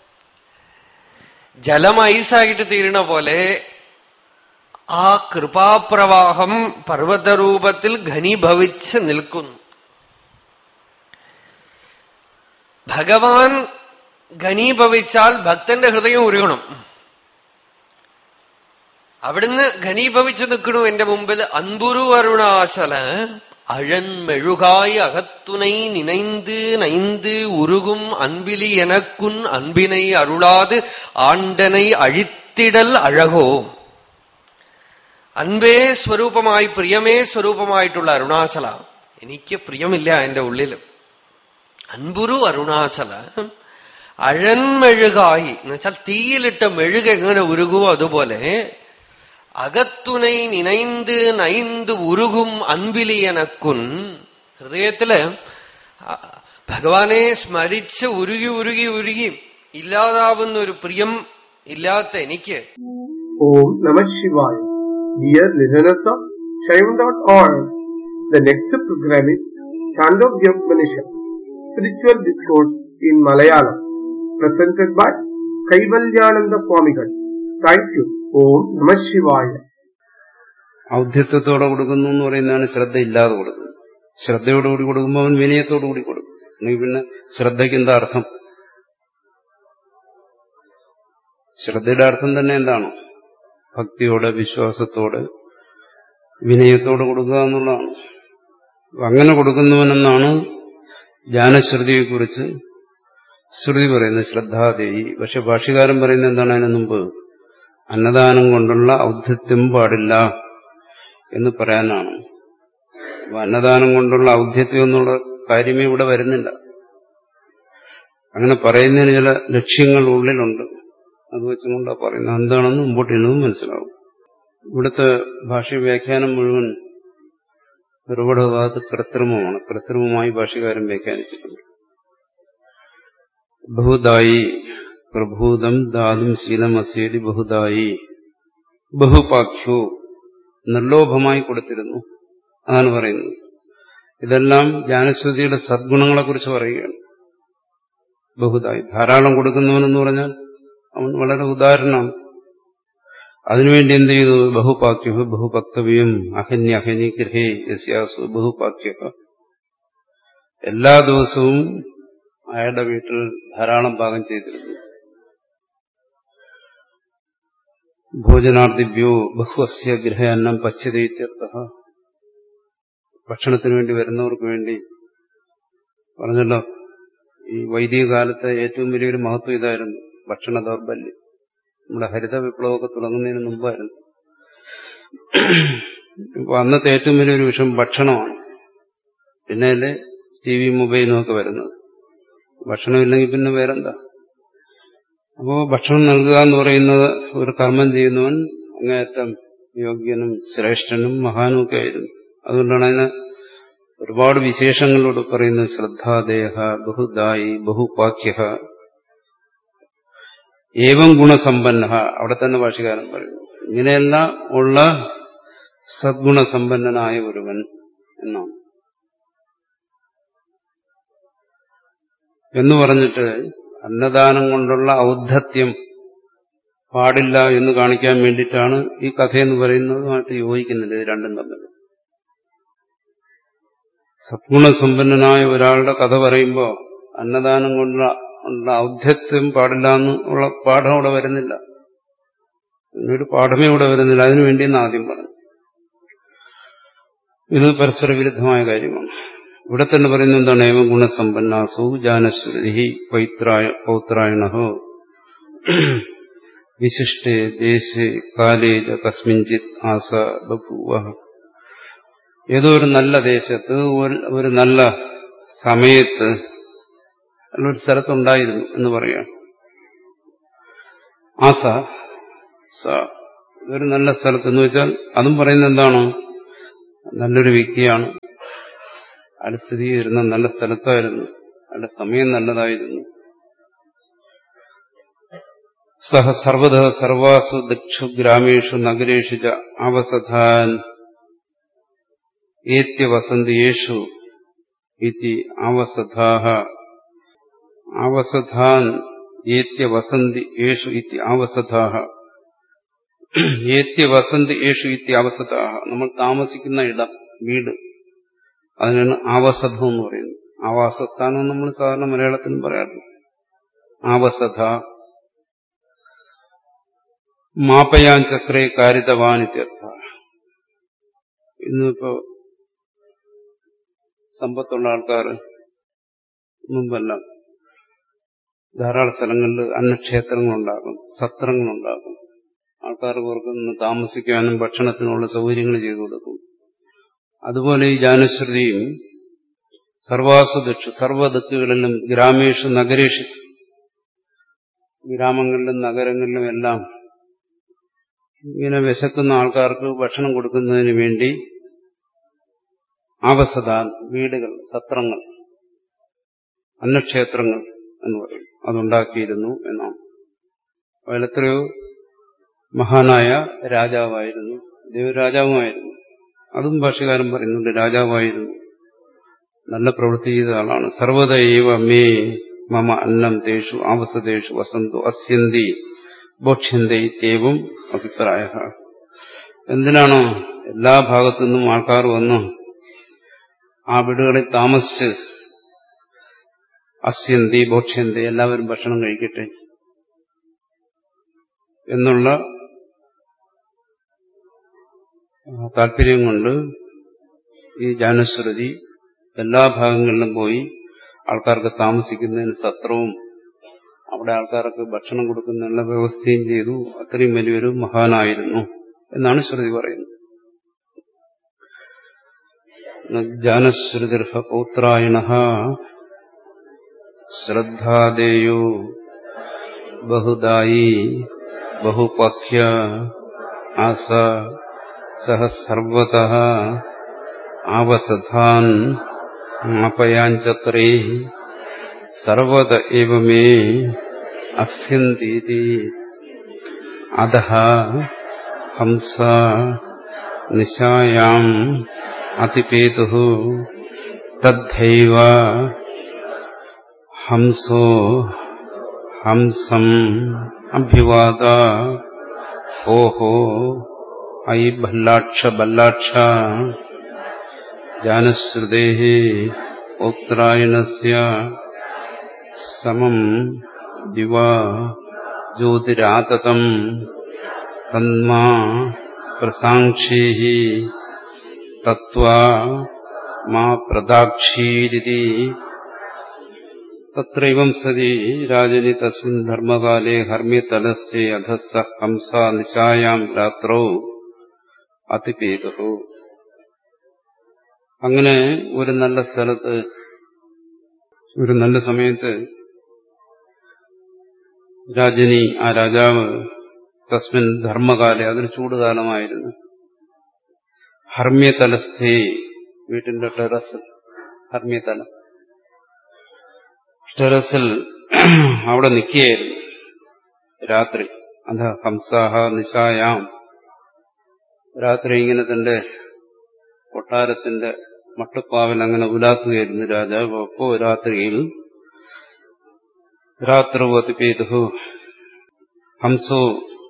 ജലം ഐസായിട്ട് തീരണ പോലെ ആ കൃപാപ്രവാഹം പർവ്വതരൂപത്തിൽ ഘനീഭവിച്ച് നിൽക്കുന്നു. ഭഗവാൻ ഘനീഭവിച്ചാൽ ഭക്തന്റെ ഹൃദയം ഉരുകണം. അവിടുന്ന് ഘനീഭവിച്ചു നിൽക്കണു എന്റെ മുമ്പിൽ. അൻപുരു അരുണാചല അഴൻമെഴുകായി അകത്തുണை நினைந்து நைந்து உருகும் அன்பிலி எனக்குன் அன்பினை அருளாது ஆண்டனை அழித்திடல் അഴകോ. അൻപേ സ്വരൂപമായി, പ്രിയമേ സ്വരൂപമായിട്ടുള്ള അരുണാചല, എനിക്ക് പ്രിയമില്ല എന്റെ ഉള്ളിൽ. അൻപുരു അരുണാചല അഴൻമെഴുകായി എന്ന് വെച്ചാൽ തീയിലിട്ട മെഴുക എങ്ങനെ ഉരുകുവോ അതുപോലെ അകത്തുണை നിனைந்து നൈந்து ഉരുകും അൻപിലി എനക്കുൻ. ഹൃദയത്തില് ഭഗവാനെ സ്മരിച്ച് ഉരുകി ഉരുകി ഉരുകി ഇല്ലാതാവുന്ന ഒരു പ്രിയം ഇല്ലാത്ത എനിക്ക്. ഓം നമഃ ശിവായ. Dear listeners of Shaivam.org, the next program is Chandogya Upanishad, Spiritual Discourse in Malayalam, presented by Kaivalyananda Swamigal. Thank you. ഓം നമഃ ശിവായ. ഔദ്ധ്യത്വത്തോടെ കൊടുക്കുന്നു എന്ന് പറയുന്നതാണ് ശ്രദ്ധ ഇല്ലാതെ കൊടുക്കുന്നത്. ശ്രദ്ധയോടുകൂടി കൊടുക്കുമ്പോൾ അവൻ വിനയത്തോടുകൂടി കൊടുക്കും. അല്ലെങ്കിൽ പിന്നെ ശ്രദ്ധയ്ക്ക് എന്താ അർത്ഥം? ശ്രദ്ധയുടെ അർത്ഥം തന്നെ എന്താണ്? ഭക്തിയോടെ, വിശ്വാസത്തോടെ, വിനയത്തോടെ കൊടുക്കുക എന്നുള്ളതാണ്. അങ്ങനെ കൊടുക്കുന്നവനെന്നാണ് ജ്ഞാനശ്രുതിയെക്കുറിച്ച് ശ്രുതി പറയുന്നത്, ശ്രദ്ധാദേവി. പക്ഷെ ഭാഷ്യകാരൻ പറയുന്നത് എന്താണ്? അതിനു മുമ്പ് അന്നദാനം കൊണ്ടുള്ള ഔദ്ധ്യത്വം പാടില്ല എന്ന് പറയാനാണ്. അന്നദാനം കൊണ്ടുള്ള ഔദ്ധ്യത്വം എന്നുള്ള കാര്യമേ ഇവിടെ വരുന്നില്ല. അങ്ങനെ പറയുന്നതിന് ചില ലക്ഷ്യങ്ങൾ ഉള്ളിലുണ്ട്. അത് വെച്ചുകൊണ്ടാണ് പറയുന്നത്. എന്താണെന്ന് മുമ്പോട്ട് ഇരുന്നതും മനസ്സിലാവും. ഇവിടുത്തെ ഭാഷ്യ വ്യാഖ്യാനം മുഴുവൻ ഒരുപാട് ഭാഗത്ത് കൃത്രിമമാണ്. കൃത്രിമമായി ഭാഷ്യകാരൻ വ്യാഖ്യാനിച്ചിട്ടുണ്ട്. ബഹുദായി പ്രഭൂതം ദാതും ശീലമസ്യേതി ബഹുദായി ബഹുപാഖ്യോ, നിർലോഭമായി കൊടുത്തിരുന്നു. അതാണ് പറയുന്നത്. ഇതെല്ലാം ജ്ഞാനശ്രുതിയുടെ സദ്ഗുണങ്ങളെക്കുറിച്ച് പറയുകയാണ്. ബഹുദായി, ധാരാളം കൊടുക്കുന്നവനെന്ന് പറഞ്ഞാൽ അവൻ വളരെ ഉദാഹരണമാണ്. അതിനുവേണ്ടി എന്ത് ചെയ്തു? ബഹുപാഖ്യ ബഹുഭക്തവ്യം അഹന്യഹനി ഗൃഹേ യസ്യാസു ബഹുപാഖ്യ. എല്ലാ ദിവസവും അയാളുടെ വീട്ടിൽ ധാരാളം പാകം ചെയ്തിരുന്നു. ഭോജനാർത്ഥിഭ്യോ ബഹുവസ്യ ഗൃഹാന്നം പച്യതയിത്യർത്ഥ. ഭക്ഷണത്തിന് വേണ്ടി വരുന്നവർക്ക് വേണ്ടി പറഞ്ഞല്ലോ. ഈ വൈദിക കാലത്തെ ഏറ്റവും വലിയൊരു മഹത്വം ഇതായിരുന്നു, ഭക്ഷണ ദൗർബല്യം. നമ്മുടെ ഹരിത വിപ്ലവമൊക്കെ തുടങ്ങുന്നതിന് മുമ്പായിരുന്നു. ഇപ്പൊ അന്നത്തെ ഏറ്റവും വലിയൊരു വിഷയം ഭക്ഷണമാണ്. പിന്നെയല്ലേ TV മൊബൈലും ഒക്കെ വരുന്നത്. ഭക്ഷണമില്ലെങ്കിൽ പിന്നെ വേറെന്താ? അപ്പോ ഭക്ഷണം നൽകുക എന്ന് പറയുന്നത് ഒരു കർമ്മം ചെയ്യുന്നവൻ അങ്ങേയറ്റം യോഗ്യനും ശ്രേഷ്ഠനും മഹാനും ഒക്കെ ആയിരുന്നു. അതുകൊണ്ടാണ് അതിന് ഒരുപാട് വിശേഷങ്ങളോട് പറയുന്നത്. ശ്രദ്ധാദേഹ ബഹുദായി ബഹുപാഖ്യ ഏവം ഗുണസമ്പന്ന. അവിടെ തന്നെ ഭാഷ്യകാരൻ പറയുന്നു, ഇങ്ങനെയെല്ലാം ഉള്ള സദ്ഗുണസമ്പന്നനായ ഒരുവൻ എന്നാണ്. എന്ന് പറഞ്ഞിട്ട് അന്നദാനം കൊണ്ടുള്ള ഔദ്ധത്യം പാടില്ല എന്ന് കാണിക്കാൻ വേണ്ടിയിട്ടാണ് ഈ കഥയെന്ന് പറയുന്നതുമായിട്ട് യോജിക്കുന്നില്ല. ഇത് രണ്ടും തമ്മിൽ. സദ്ഗുണസമ്പന്നനായ ഒരാളുടെ കഥ പറയുമ്പോൾ അന്നദാനം കൊണ്ടുള്ള ഔദ്ധത്യം പാടില്ല എന്നുള്ള പാഠം ഇവിടെ വരുന്നില്ല. ഒരു പാഠമേ ഇവിടെ വരുന്നില്ല. അതിനുവേണ്ടിയെന്ന് ആദ്യം പറഞ്ഞു. ഇത് പരസ്പര വിരുദ്ധമായ കാര്യമാണ്. ഇവിടെ തന്നെ പറയുന്നത് എന്താണ്? ഏവം ഗുണസമ്പന്നാസു ജാനശ്രുതി പൗത്രായണോ വിശിഷ്ടേ ദേശേ കാലേ കസ്മിഞ്ചിത് ആസ ബഭൂവ. ഏതോ ഒരു നല്ല ദേശത്ത് ഒരു നല്ല സമയത്ത് ഒരു സ്ഥലത്തുണ്ടായിരുന്നു എന്ന് പറയുകയാണ്. ആസ ഇതൊരു നല്ല സ്ഥലത്ത് എന്ന് വെച്ചാൽ അതും പറയുന്നത് എന്താണ്? നല്ലൊരു വ്യക്തിയാണ്, അയാൾ സ്ഥിതി ചെയ്തിരുന്ന നല്ല സ്ഥലത്തായിരുന്നു, അയാളുടെ സമയം നല്ലതായിരുന്നു. സഹ സർവത സർവാസു ദിക്ഷു ഗ്രാമേഷു നഗരേഷു ച അവസഥാൻ ഏത്യ വസന്തിയേഷു ഇതി അവസഥാഹ അവസഥാൻ ഏത്യ വസന്തി യേഷു ഇതി അവസഥാഹ ഏത്യ വസന്തി യേഷു ഇതി അവസഥാഹ. നമ്മൾ താമസിക്കുന്ന ഇടം, വീട്, അതിനാണ് ആവസഥം എന്ന് പറയുന്നത്. ആവാസസ്ഥാനം നമ്മൾ സാധാരണ മലയാളത്തിലും പറയാറുണ്ട്. ആവസഥ മാപയാൻ ചക്രേ കാരിതവാനിത്യർത്ഥ. ഇന്നിപ്പോ സമ്പത്തുള്ള ആൾക്കാർ മുമ്പെല്ലാം ധാരാളം സ്ഥലങ്ങളിൽ അന്നക്ഷേത്രങ്ങളുണ്ടാകും, സത്രങ്ങളുണ്ടാകും. ആൾക്കാർക്ക് അവർക്ക് നിന്ന് താമസിക്കാനും ഭക്ഷണത്തിനുള്ള സൗകര്യങ്ങൾ ചെയ്തു കൊടുക്കും. അതുപോലെ ഈ ജാനുശ്രുതിയും സർവാസുദിക്ഷു സർവ്വദിക്കുകളിലും ഗ്രാമേഷു നഗരേഷു ഗ്രാമങ്ങളിലും നഗരങ്ങളിലും എല്ലാം ഇങ്ങനെ വിശക്കുന്ന ആൾക്കാർക്ക് ഭക്ഷണം കൊടുക്കുന്നതിന് വേണ്ടി ആവസദാൻ വീടുകൾ, സത്രങ്ങൾ, അന്നക്ഷേത്രങ്ങൾ എന്ന് പറയും, അതുണ്ടാക്കിയിരുന്നു എന്നാണ്. അതിലെത്രയോ മഹാനായ രാജാവായിരുന്നു, ദേവരാജാവുമായിരുന്നു. അതും ഭാഷ്യകാരൻ പറയുന്നുണ്ട്, രാജാവായിരുന്നു, നല്ല പ്രവൃത്തി ചെയ്ത ആളാണ്. സർവദൈവ മേ മമ അന്നം തേഷു ആവസതേഷു വസന്തു അസ്യന്തി ഭോക്ഷ്യന്തി ഇത്യവും അഭിപ്രായ. എന്തിനാണ് എല്ലാ ഭാഗത്തു നിന്നും ആൾക്കാർ വന്ന് ആ വീടുകളിൽ താമസിച്ച് അസ്യന്തി ഭോക്ഷ്യന്തി എല്ലാവരും ഭക്ഷണം കഴിക്കട്ടെ എന്നുള്ള താല്പര്യം കൊണ്ട് ഈ ജാനുശ്രുതി എല്ലാ ഭാഗങ്ങളിലും പോയി ആൾക്കാർക്ക് താമസിക്കുന്നതിന് സത്രവും അവിടെ ആൾക്കാർക്ക് ഭക്ഷണം കൊടുക്കുന്നതിനുള്ള വ്യവസ്ഥയും ചെയ്തു. അത്രയും വലിയൊരു മഹാനായിരുന്നു എന്നാണ് ശ്രുതി പറയുന്നത്. ജാനശ്രുതിർഹ പൗത്രായണഃ ശ്രദ്ധാദേയോ ബഹുദായി ബഹുപഹ്യ ആസ സഹ സർവതഃ ആവസഥാൻ മാപയാഞ്ചക്രേ സർവത ഏവ മേ അസ്യന്തി അധഃ ഹംസ നിശായാം അതിപേതുഃ തദ്ധൈവ ഹംസോ ഹംസം അഭിവാദ ഓഹോ ഐ ഭല്ലാക്ഷ ഭല്ലാക്ഷ ജാനുശ്രുതേഃ ഉത്തരായണസ്യ സമം ദിവ ജ്യോതിരാതതം തന്മാ പ്രസാംക്ഷീഃ തത്വാ മാ പ്രദാക്ഷീരിതി തത്രൈവം സതി രാജനി തസ്മിൻ ധർമ്മകാലേ ഹർമ്മ്യതലസ്ഥേ അധസ്സ ഹംസ നിശായാം രാത്രൗ അതിപേതുഃ. അങ്ങനെ ഒരു നല്ല സ്ഥലത്ത് ഒരു നല്ല സമയത്ത് രാജനി, ആ രാജാവ്, തസ്മിൻ ധർമ്മകാലേ, അതൊരു ചൂടുകാലമായിരുന്നു, ഹർമ്മ്യതലസ്ഥേ, വീട്ടിന്റെ ടെറസിൽ, ഹർമ്മ്യതലം, ടെറസിൽ അവിടെ നിൽക്കുകയായിരുന്നു രാത്രി. അധ ഹംസാഹ നിശായാം, രാത്രി ഇങ്ങനെ തന്റെ കൊട്ടാരത്തിന്റെ മട്ടുപ്പാവിൽ അങ്ങനെ ഉലാത്തുകയായിരുന്നു രാജാവ്. അപ്പോ രാത്രിയിൽ രാത്രോ അതിപേതുഃ ഹംസോ,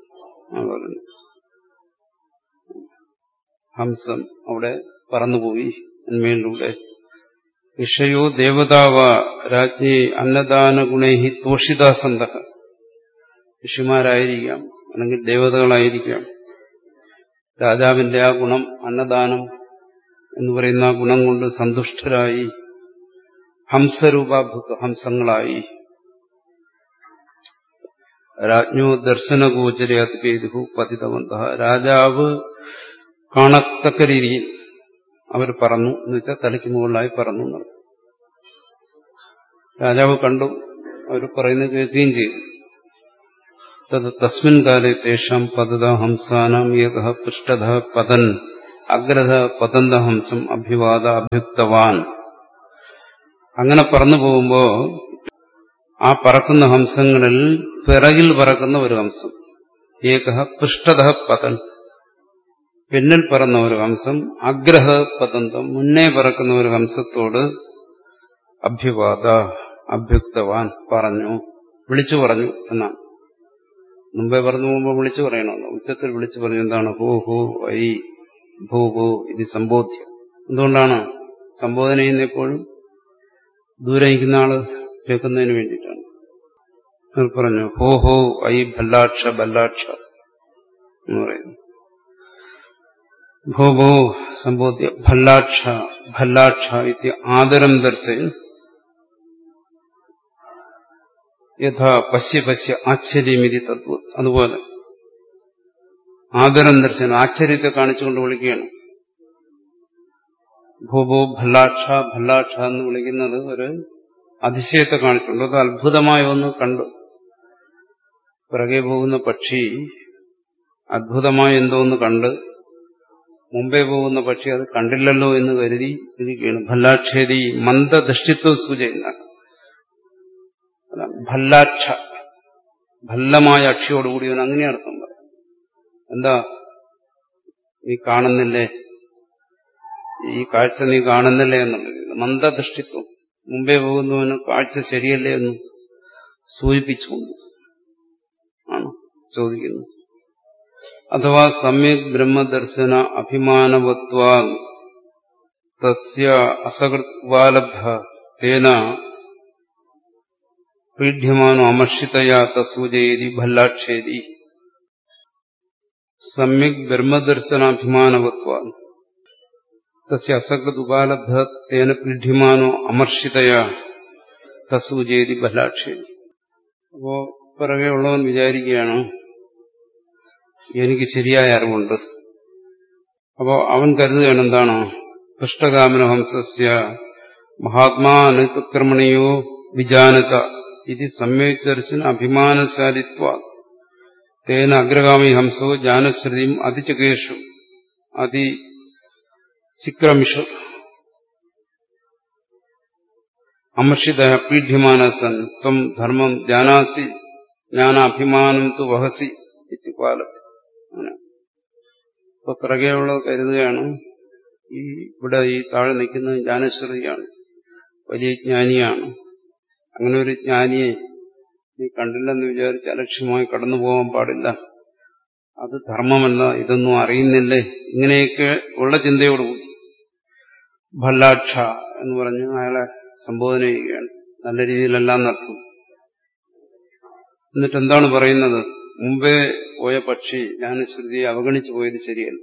ഹംസം അവിടെ പറന്നുപോയി എന്മേലിലൂടെ. ഋഷയോ ദേവതാവ രാജ്ഞി അന്നദാന ഗുണൈഹി തോഷിതാസന്തഃ, ഋഷിമാരായിരിക്കാം അല്ലെങ്കിൽ ദേവതകളായിരിക്കാം. രാജാവിന്റെ ആ ഗുണം, അന്നദാനം എന്ന് പറയുന്ന ആ ഗുണം കൊണ്ട് സന്തുഷ്ടരായി ഹംസരൂപാഭൂത, ഹംസങ്ങളായി. രാജ്ഞോ ദർശനഗോചരെ അതിപേതുഃ പതിതവന്തഃ, രാജാവ് കാണത്തക്ക രീതിയിൽ അവർ പറന്നു, എന്ന് വെച്ചാൽ തലയ്ക്ക് മുകളിലായി പറന്നു. രാജാവ് കണ്ടു, അവർ പറയുന്നത് കേൾക്കുകയും ചെയ്തു. തസ്മിൻ കാലേ തേഷാം പതത ഹംസാനാം ഏകഃ പൃഷ്ഠതഃ പതൻ അഗ്രത പതന്ത ഹംസം അഭിവാദ അഭ്യുക്തവാൻ. അങ്ങനെ പറന്നു പോകുമ്പോ ആ പറക്കുന്ന ഹംസങ്ങളിൽ പിറകിൽ പറക്കുന്ന ഒരു ഹംസം, ഏകഃ പൃഷ്ഠതഃ പതൻ, പിന്നിൽ പറന്ന ഒരു ഹംസം, അഗ്രഹ പതന്തം, മുന്നേ പറക്കുന്ന ഒരു ഹംസത്തോട് അഭ്യുവാദ അഭ്യുക്തവാൻ പറഞ്ഞു, വിളിച്ചു പറഞ്ഞു എന്നാണ്. മുമ്പേ പറഞ്ഞു പോകുമ്പോൾ വിളിച്ചു പറയണമല്ലോ, ഉച്ചത്തിൽ വിളിച്ചു പറഞ്ഞു. എന്താണ്? ഹോ ഹോ ഐ ഭൂ ഭൂ ഇത് സംബോധ്യം. എന്തുകൊണ്ടാണ് സംബോധന ചെയ്യുന്ന? എപ്പോഴും ദൂരെ നിൽക്കുന്ന ആള് കേൾക്കുന്നതിന് വേണ്ടിയിട്ടാണ്. പറഞ്ഞു ഹോ ഹോ ഐ ഭല്ലാക്ഷ ഭല്ലാക്ഷ എന്ന് പറയുന്നു. ഭോ ഭോ സംബോധ്യ ഭല്ലാക്ഷ ഭല്ലാക്ഷ ഇത് ആദരം ദർശയൻ യഥാ പശ്യ പശ്യ ആശ്ചര്യമിതി തത്വം. അതുപോലെ ആദരം ദർശനം, ആശ്ചര്യത്തെ കാണിച്ചുകൊണ്ട് വിളിക്കുകയാണ്. ഭൂഭോ ഭല്ലാക്ഷ ഭല്ലാക്ഷ എന്ന് വിളിക്കുന്നത് ഒരു അതിശയത്തെ കാണിച്ചുകൊണ്ട്, അത് അത്ഭുതമായ ഒന്ന് കണ്ടു. പിറകെ പോകുന്ന പക്ഷി അത്ഭുതമായ എന്തോന്ന് കണ്ട്, മുമ്പേ പോകുന്ന പക്ഷി അത് കണ്ടില്ലല്ലോ എന്ന് കരുതി ഇരിക്കുകയാണ്. ഭല്ലാക്ഷേരി മന്ദദൃഷ്ടിത്വം സൂചിക്കുന്ന ഭല്ലാക്ഷ, ഭല്ലമായ അക്ഷിയോടുകൂടിയവൻ, അങ്ങനെ അർത്ഥം പറയും. എന്താ നീ കാണുന്നില്ലേ, ഈ കാഴ്ച നീ കാണുന്നില്ലേ എന്നുള്ളത് മന്ദദൃഷ്ടിത്വം, മുമ്പേ പോകുന്നവന് കാഴ്ച ശരിയല്ലേ എന്ന് സൂചിപ്പിച്ചുകൊണ്ട് ആണ് ചോദിക്കുന്നത്. അഥവാ സമ്യക് ബ്രഹ്മദർശന അഭിമാനവത്വാ തസ്യ അസകൃത്വാലബ്ധ തേന പീഡ്യമാനോ അമർഷിതയാ തസൂചയേതി ഭല്ലാക്ഷേരി. സമ്യക് ബ്രഹ്മദർശനാഭിമാനവത്വാ തസ്യ അസകൃത് ഉപാലബ്ധ തേന പീഡ്യമാനോ അമർഷിതയാ തസൂചയേതി ഭല്ലാക്ഷേരി. അപ്പോ പിറകെ ഉള്ളവൻ വിചാരിക്കുകയാണ് എനിക്ക് ശരിയായ അറിവുണ്ട്. അപ്പോ അവൻ കരുതുകയാണ് എന്താണ്? പൃഷ്ഠകാമന ഹംസസ്യ മഹാത്മാ അനുക്രമണയോ വിജാനത ഇത് സമ്യക് ദർശന അഭിമാനശാലിത്വാ തേന അഗ്രഗാമി ഹംസോ ജാനശ്രുതിയും അതിചകേഷു അതിചിക്രമിഷു അമർഷിത പീഡ്യമാന സൻ ത്വം ധർമ്മം ജാനാസി ജ്ഞാനാഭിമാനം തു വഹസി ഇത്യുപാലം. ഇപ്പൊ പിറകെയുള്ള കരുതുകയാണ് ഇവിടെ ഈ താഴെ നിൽക്കുന്നത് ജ്ഞാനശ്രുതിയാണ്, വലിയ ജ്ഞാനിയാണ്. അങ്ങനെ ഒരു ജ്ഞാനിയെ നീ കണ്ടില്ലെന്ന് വിചാരിച്ച് അലക്ഷ്യമായി കടന്നു പോകാൻ പാടില്ല, അത് ധർമ്മമല്ല, ഇതൊന്നും അറിയുന്നില്ലേ, ഇങ്ങനെയൊക്കെ ഉള്ള ചിന്തയോടുകൂടി ഭല്ലാക്ഷ എന്ന് പറഞ്ഞ് അയാളെ സംബോധന ചെയ്യുകയാണ്. നല്ല രീതിയിലെല്ലാം നടത്തും. എന്നിട്ട് എന്താണ് പറയുന്നത്? മുമ്പേ പോയ പക്ഷി ജ്ഞാനശ്രുതിയെ അവഗണിച്ചു പോയത് ശരിയല്ല.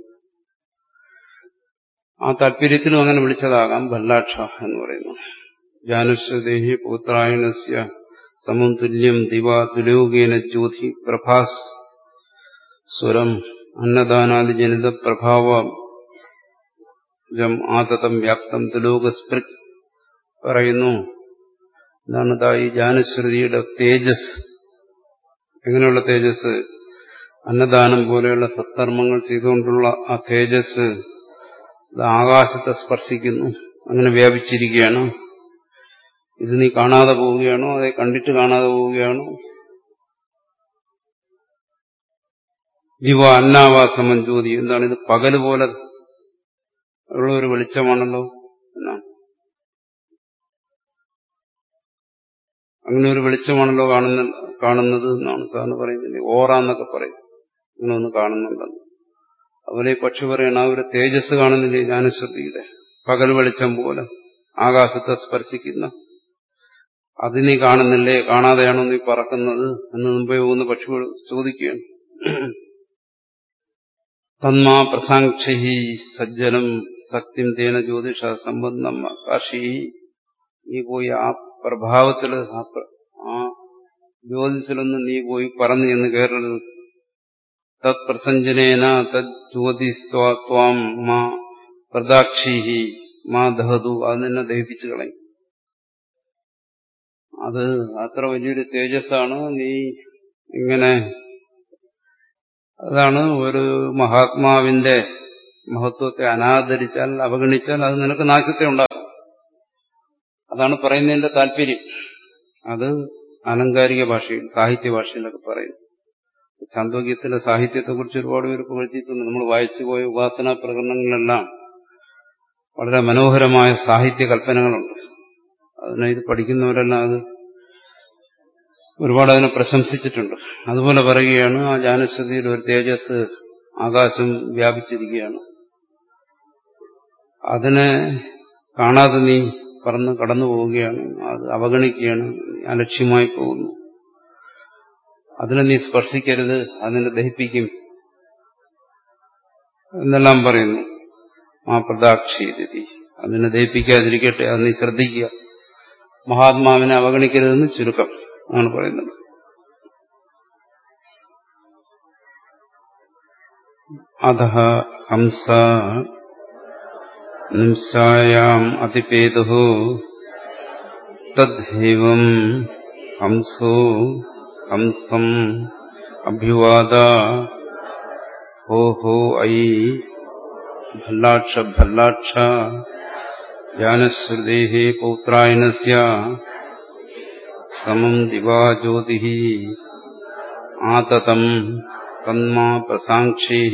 ആ താല്പര്യത്തിലും അങ്ങനെ വിളിച്ചതാകാം ഭല്ലാക്ഷ എന്ന് പറയുന്നു. ജ്ഞാനശ്രുതേഹി പുത്രായണസ്യ സമം തുല്യം ദിവാ തുലോകേന ജ്യോതി പ്രഭാസ് സ്വരം അന്നദാനാദി ജനിത പ്രഭാവം ആതതം വ്യാപ്തം തുലോകസ്പൃക് പറയുന്നു. എന്താണ് ഈ ജ്ഞാനശ്രുതിയുടെ തേജസ്? എങ്ങനെയുള്ള തേജസ്? അന്നദാനം പോലെയുള്ള സത്കർമ്മങ്ങൾ ചെയ്തുകൊണ്ടുള്ള ആ തേജസ് ആകാശത്തെ സ്പർശിക്കുന്നു, അങ്ങനെ വ്യാപിച്ചിരിക്കുകയാണ്. ഇത് നീ കാണാതെ പോവുകയാണോ, അതെ കണ്ടിട്ട് കാണാതെ പോവുകയാണോ? ദിവ അന്നാവാസമം ജ്യോതി, എന്താണ് ഇത്? പകല് പോലെ ഉള്ള ഒരു വെളിച്ചമാണല്ലോ എന്നാണ്. അങ്ങനെ ഒരു വെളിച്ചമാണല്ലോ കാണുന്നത് എന്നാണ് സാറിന് പറയുന്നത്. ഓറാന്നൊക്കെ പറയും, അങ്ങനെ ഒന്ന് കാണുന്നുണ്ടെന്ന്. അതുപോലെ ഈ പക്ഷി പറയണ ഒരു തേജസ് കാണുന്നില്ലേ ജ്ഞാനശ്രുതിയുടെ? പകൽ വെളിച്ചം പോലെ ആകാശത്തെ സ്പർശിക്കുന്ന അത് നീ കാണുന്നില്ലേ? കാണാതെയാണോ നീ പറക്കുന്നത് എന്ന് മുമ്പേ പോകുന്ന പക്ഷികൾ ചോദിക്കുകയാണ്. തന്മാ പ്രസാക്ഷി സജ്ജനം സത്യം തേന ജ്യോതിഷ സംബന്ധം കാശി. നീ പോയി ആ പ്രഭാവത്തില് ആ ജ്യോതിസിലൊന്നും നീ പോയി പറന്നു എന്ന് കയറരുത്. തത് പ്രസഞ്ജനേന തത് ജ്യോതിസ്ത്വാം മാ പ്രദാക്ഷി മാ ദഹതു, അത് നിന്നെ ദഹിപ്പിച്ചു കളയും. അത് അത്ര വലിയൊരു തേജസ്സാണ്. നീ ഇങ്ങനെ അതാണ് ഒരു മഹാത്മാവിന്റെ മഹത്വത്തെ അനാദരിച്ചാൽ, അവഗണിച്ചാൽ അത് നിനക്ക് നാശത്തെ ഉണ്ടാകും. അതാണ് പറയുന്നതിന്റെ താല്പര്യം. അത് ആലങ്കാരിക ഭാഷയിൽ, സാഹിത്യ ഭാഷയിലൊക്കെ പറയുന്നു. ചാന്തോക്യത്തിലെ സാഹിത്യത്തെക്കുറിച്ച് ഒരുപാട് പേര് പുകഴ്ത്തിയിട്ടുണ്ട്. നമ്മൾ വായിച്ചുപോയ ഉപാസനാ പ്രകടനങ്ങളെല്ലാം വളരെ മനോഹരമായ സാഹിത്യ കൽപ്പനകളുണ്ട്. അതിനെ ഇത് പഠിക്കുന്നവരെല്ലാം അത് ഒരുപാട് അതിനെ പ്രശംസിച്ചിട്ടുണ്ട്. അതുപോലെ പറയുകയാണ്, ആ ജ്ഞാനശ്രുതിയിൽ ഒരു തേജസ് ആകാശം വ്യാപിച്ചിരിക്കുകയാണ്. അതിനെ കാണാതെ നീ പറന്ന് കടന്നു പോവുകയാണ്, അത് അവഗണിക്കുകയാണ്, അലക്ഷ്യമായി പോകുന്നു. അതിനെ നീ സ്പർശിക്കരുത്, അതിനെ ദഹിപ്പിക്കും എന്നെല്ലാം പറയുന്നു. ആ പ്രദാക്ഷീതി, അതിനെ ദഹിപ്പിക്കാതിരിക്കട്ടെ, അത് നീ ശ്രദ്ധിക്കുക, മഹാത്മാവിനെ അവഗണിക്കരുതെന്ന് ചുരുക്കം ആണ് പറയുന്നത്. അധഃ ഹംസ നിംസായാം അതിപേതുഃ തദ്ദേവം ഹംസോ ഹംസം അഭ്യുവാദ ഹോ ഹോ ഐ ഭല്ലാക്ഷ ഭല്ലാക്ഷ ജ്ഞാനശ്രുതേഃ പൗത്രായണസ്യ സമം ദിവാ ജ്യോതിഃ ആതതം തന്മാ പ്രസാംക്ഷേഃ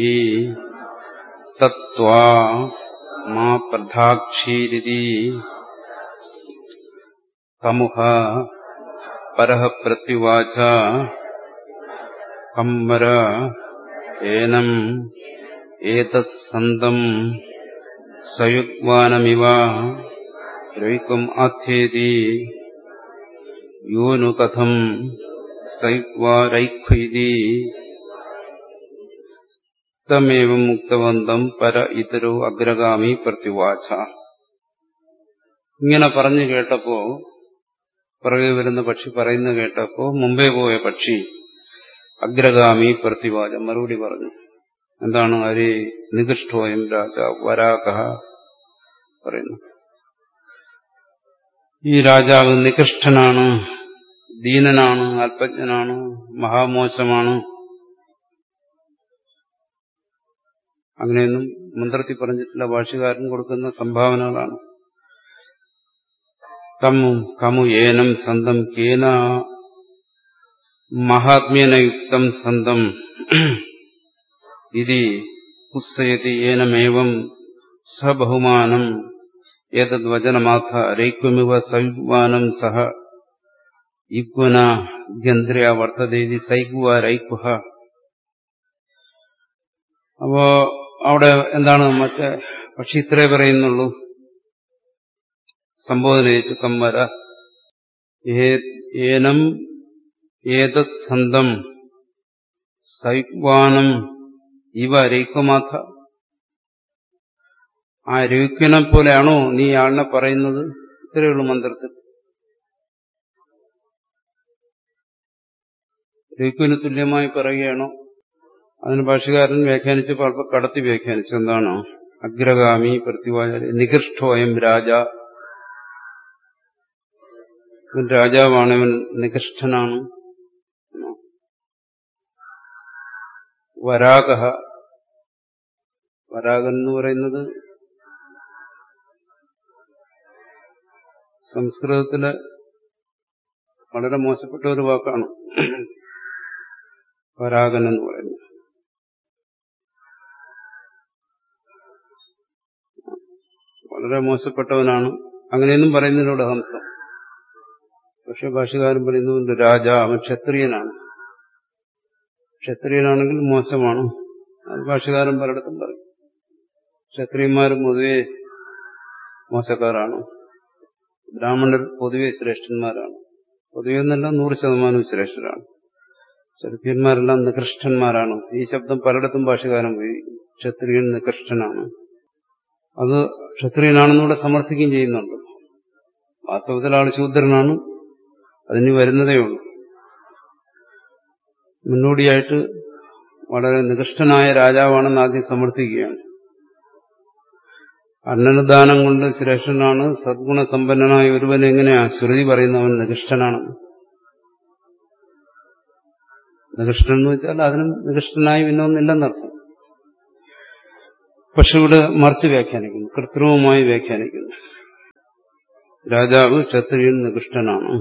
തത്വാ മാ പ്രധാക്ഷീരിതി തമുഃ പരഃ പ്രത്യുവാച കംവര ഏനം ഏതത് സന്തം സയുഗ്വാനമിവ രൈകം ആഥേതി യോനു കഥം സൈക്വാരൈഖ്വൈതി തമേവം മുക്തവന്തം പര ഇതരോ അഗ്രഗാമി പ്രത്യുവാച. ഇങ്ങനെ പറഞ്ഞു കേട്ടപ്പോ, പുറകെ വരുന്ന പക്ഷി പറയുന്ന കേട്ടപ്പോ മുമ്പേ പോയ പക്ഷി അഗ്രഗാമി പ്രത്യുവാച മറുപടി പറഞ്ഞു. എന്താണ്? ഹരി നികൃഷ്ടോയം രാജ വരാക പറയുന്നു. ഈ രാജാവ് നികൃഷ്ടനാണ്, ദീനനാണ്, അല്പജ്ഞനാണ്, മഹാമോശമാണ്. അങ്ങനെയൊന്നും മന്ത്രത്തിൽ പറഞ്ഞിട്ടില്ല. ഭാഷ്യകാരൻ കൊടുക്കുന്ന സംഭാവനകളാണ്. കമു ഏനം സന്തം കേന മഹാത്മ്യേന യുക്തം സന്തം ഇതി കുസ്സയതി ഏനമേവം സബഹുമാനം ഏതദ് വചനമാഥ രൈക്വമിവ സയുഗ്വാനം സഹ യുഗ്വന ഗന്ധ്രയ വർത്തതേതി സൈഗ്വ രൈക്വഹ. അപ്പോ അവിടെ എന്താണ്? മറ്റേ പക്ഷി ഇത്രേ പറയുന്നുള്ളൂ. സംബോധന ചെയ്തു കംവര ഏനം ഏതത് സന്തം സൈഗ്വാനം ഇവ രൈക്വമാഥ. ആ രൈക്വനെ പോലെയാണോ നീ ആളിനെ പറയുന്നത്? ഇത്രയുള്ളൂ മന്ത്രത്തിൽ. രൈക്വന് തുല്യമായി പറയുകയാണോ? അതിന് ഭാഷ്യകാരൻ വ്യാഖ്യാനിച്ചപ്പോൾ അല്പം കടത്തി വ്യാഖ്യാനിച്ചു. എന്താണ്? അഗ്രഗാമി പ്രത്യുവാച നികൃഷ്ടോയം രാജ. ഇവൻ രാജാവാണ്, ഇവൻ നികൃഷ്ടനാണ്. വരാക, വരാഗൻ എന്ന് പറയുന്നത് സംസ്കൃതത്തിലെ വളരെ മോശപ്പെട്ട ഒരു വാക്കാണ്. വരാഗൻ എന്ന് പറയുന്നത് വളരെ മോശപ്പെട്ടവനാണ്. അങ്ങനെയൊന്നും പറയുന്നതിനോട് ഹംസം. പക്ഷെ ഭാഷ്യകാരൻ പറയുന്നുണ്ട് രാജ, അവൻ ക്ഷത്രിയനാണ്. ക്ഷത്രിയനാണെങ്കിൽ മോശമാണ്. അത് ഭാഷ്യകാരൻ പലയിടത്തും പറയും. ക്ഷത്രിയന്മാരും പൊതുവെ മോശക്കാരാണ്, ബ്രാഹ്മണർ പൊതുവെ ശ്രേഷ്ഠന്മാരാണ്. പൊതുവെ എന്നല്ല, 100% ശ്രേഷ്ഠരാണ്. ക്ഷത്രിയന്മാരെല്ലാം നികൃഷ്ടന്മാരാണ്. ഈ ശബ്ദം പലയിടത്തും ഭാഷ്യകാരൻ ഉപയോഗിക്കും. ക്ഷത്രിയൻ നികൃഷ്ടനാണ്. അത് ക്ഷത്രിയനാണെന്നൂടെ സമർത്ഥിക്കുകയും ചെയ്യുന്നുണ്ട്. വാസ്തവത്തിൽ ആൾ ശൂദ്രനാണ്, അതിന് വരുന്നതേ ഉള്ളൂ. മുന്നോടിയായിട്ട് വളരെ നികൃഷ്ടനായ രാജാവാണെന്ന് ആദ്യം സമർത്ഥിക്കുകയാണ്. അന്നദാനം കൊണ്ട് ശ്രേഷ്ഠനാണ്, സദ്ഗുണസമ്പന്നനായ ഒരുവൻ എങ്ങനെയാ ശ്രുതി പറയുന്നവൻ നികൃഷ്ടനാണ്? നികൃഷ്ടൻ എന്ന് വെച്ചാൽ അതിനും നികൃഷ്ടനായി പിന്നൊന്നില്ലെന്നർത്ഥം. പക്ഷെ ഇവിടെ മറിച്ച് വ്യാഖ്യാനിക്കുന്നു, കൃത്രിമമായി വ്യാഖ്യാനിക്കുന്നു. രാജാവ് ക്ഷത്രിയൻ നികൃഷ്ടനാണ്.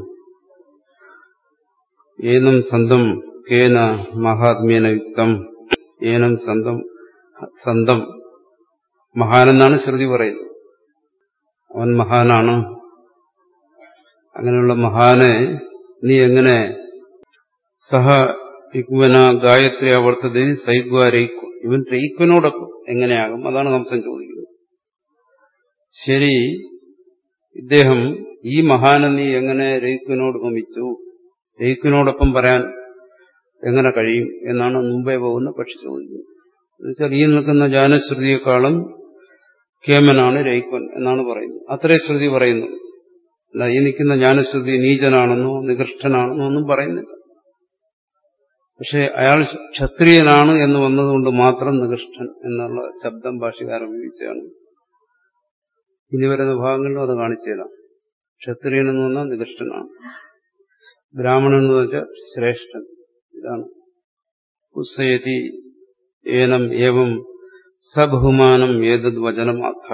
ഏനം സന്തം കേന മഹാത്മ്യേന യുക്തം. ഏനം സന്തം മഹാനെന്നാണ് ശ്രുതി പറയുന്നത്. അവൻ മഹാനാണ്. അങ്ങനെയുള്ള മഹാനെ നീ എങ്ങനെ സഹ യുഗ്മന ഗായത്രി ആവർത്തതി സൈഗ്വ രയിക്കും, ഇവൻ രയിക്കുവിനോടൊപ്പം എങ്ങനെയാകും? അതാണ് കംസൻ ചോദിക്കുന്നത്. ശരി, ഇദ്ദേഹം ഈ മഹാനെ നീ എങ്ങനെ രയിക്കുവിനോട് ഉപമിച്ചു, രയിക്കുവിനോടൊപ്പം പറയാൻ എങ്ങനെ കഴിയും എന്നാണ് മുമ്പേ പോകുന്ന പക്ഷി ചോദിക്കുന്നത്. എന്നുവെച്ചാൽ ഈ നിൽക്കുന്ന ജാനശ്രുതിയെക്കാളും കേമനാണ് രയിക്കുവൻ എന്നാണ് പറയുന്നത്. അത്രേ ശ്രുതി പറയുന്നു. അല്ല ഈ നിൽക്കുന്ന ജ്ഞാനശ്രുതി നീചനാണെന്നോ നികൃഷ്ടനാണെന്നോ ഒന്നും പറയുന്നില്ല. പക്ഷെ അയാൾ ക്ഷത്രിയനാണ് എന്ന് വന്നതുകൊണ്ട് മാത്രം നികൃഷ്ടൻ എന്നുള്ള ശബ്ദം ഭാഷ്യകാരൻ ഉപയോഗിച്ചാണ്. ഇനി വരുന്ന ഭാഗങ്ങളിലും അത് കാണിച്ചു തരാം. ക്ഷത്രിയൻ എന്ന് പറഞ്ഞാൽ നികൃഷ്ടനാണ്, ബ്രാഹ്മണൻ എന്ന് വെച്ചാൽ ശ്രേഷ്ഠൻ. ഇതാണ് ഉസ്സയതി ഏനം ഏവം സബഹുമാനം ഏതത് വചനമാത്ര.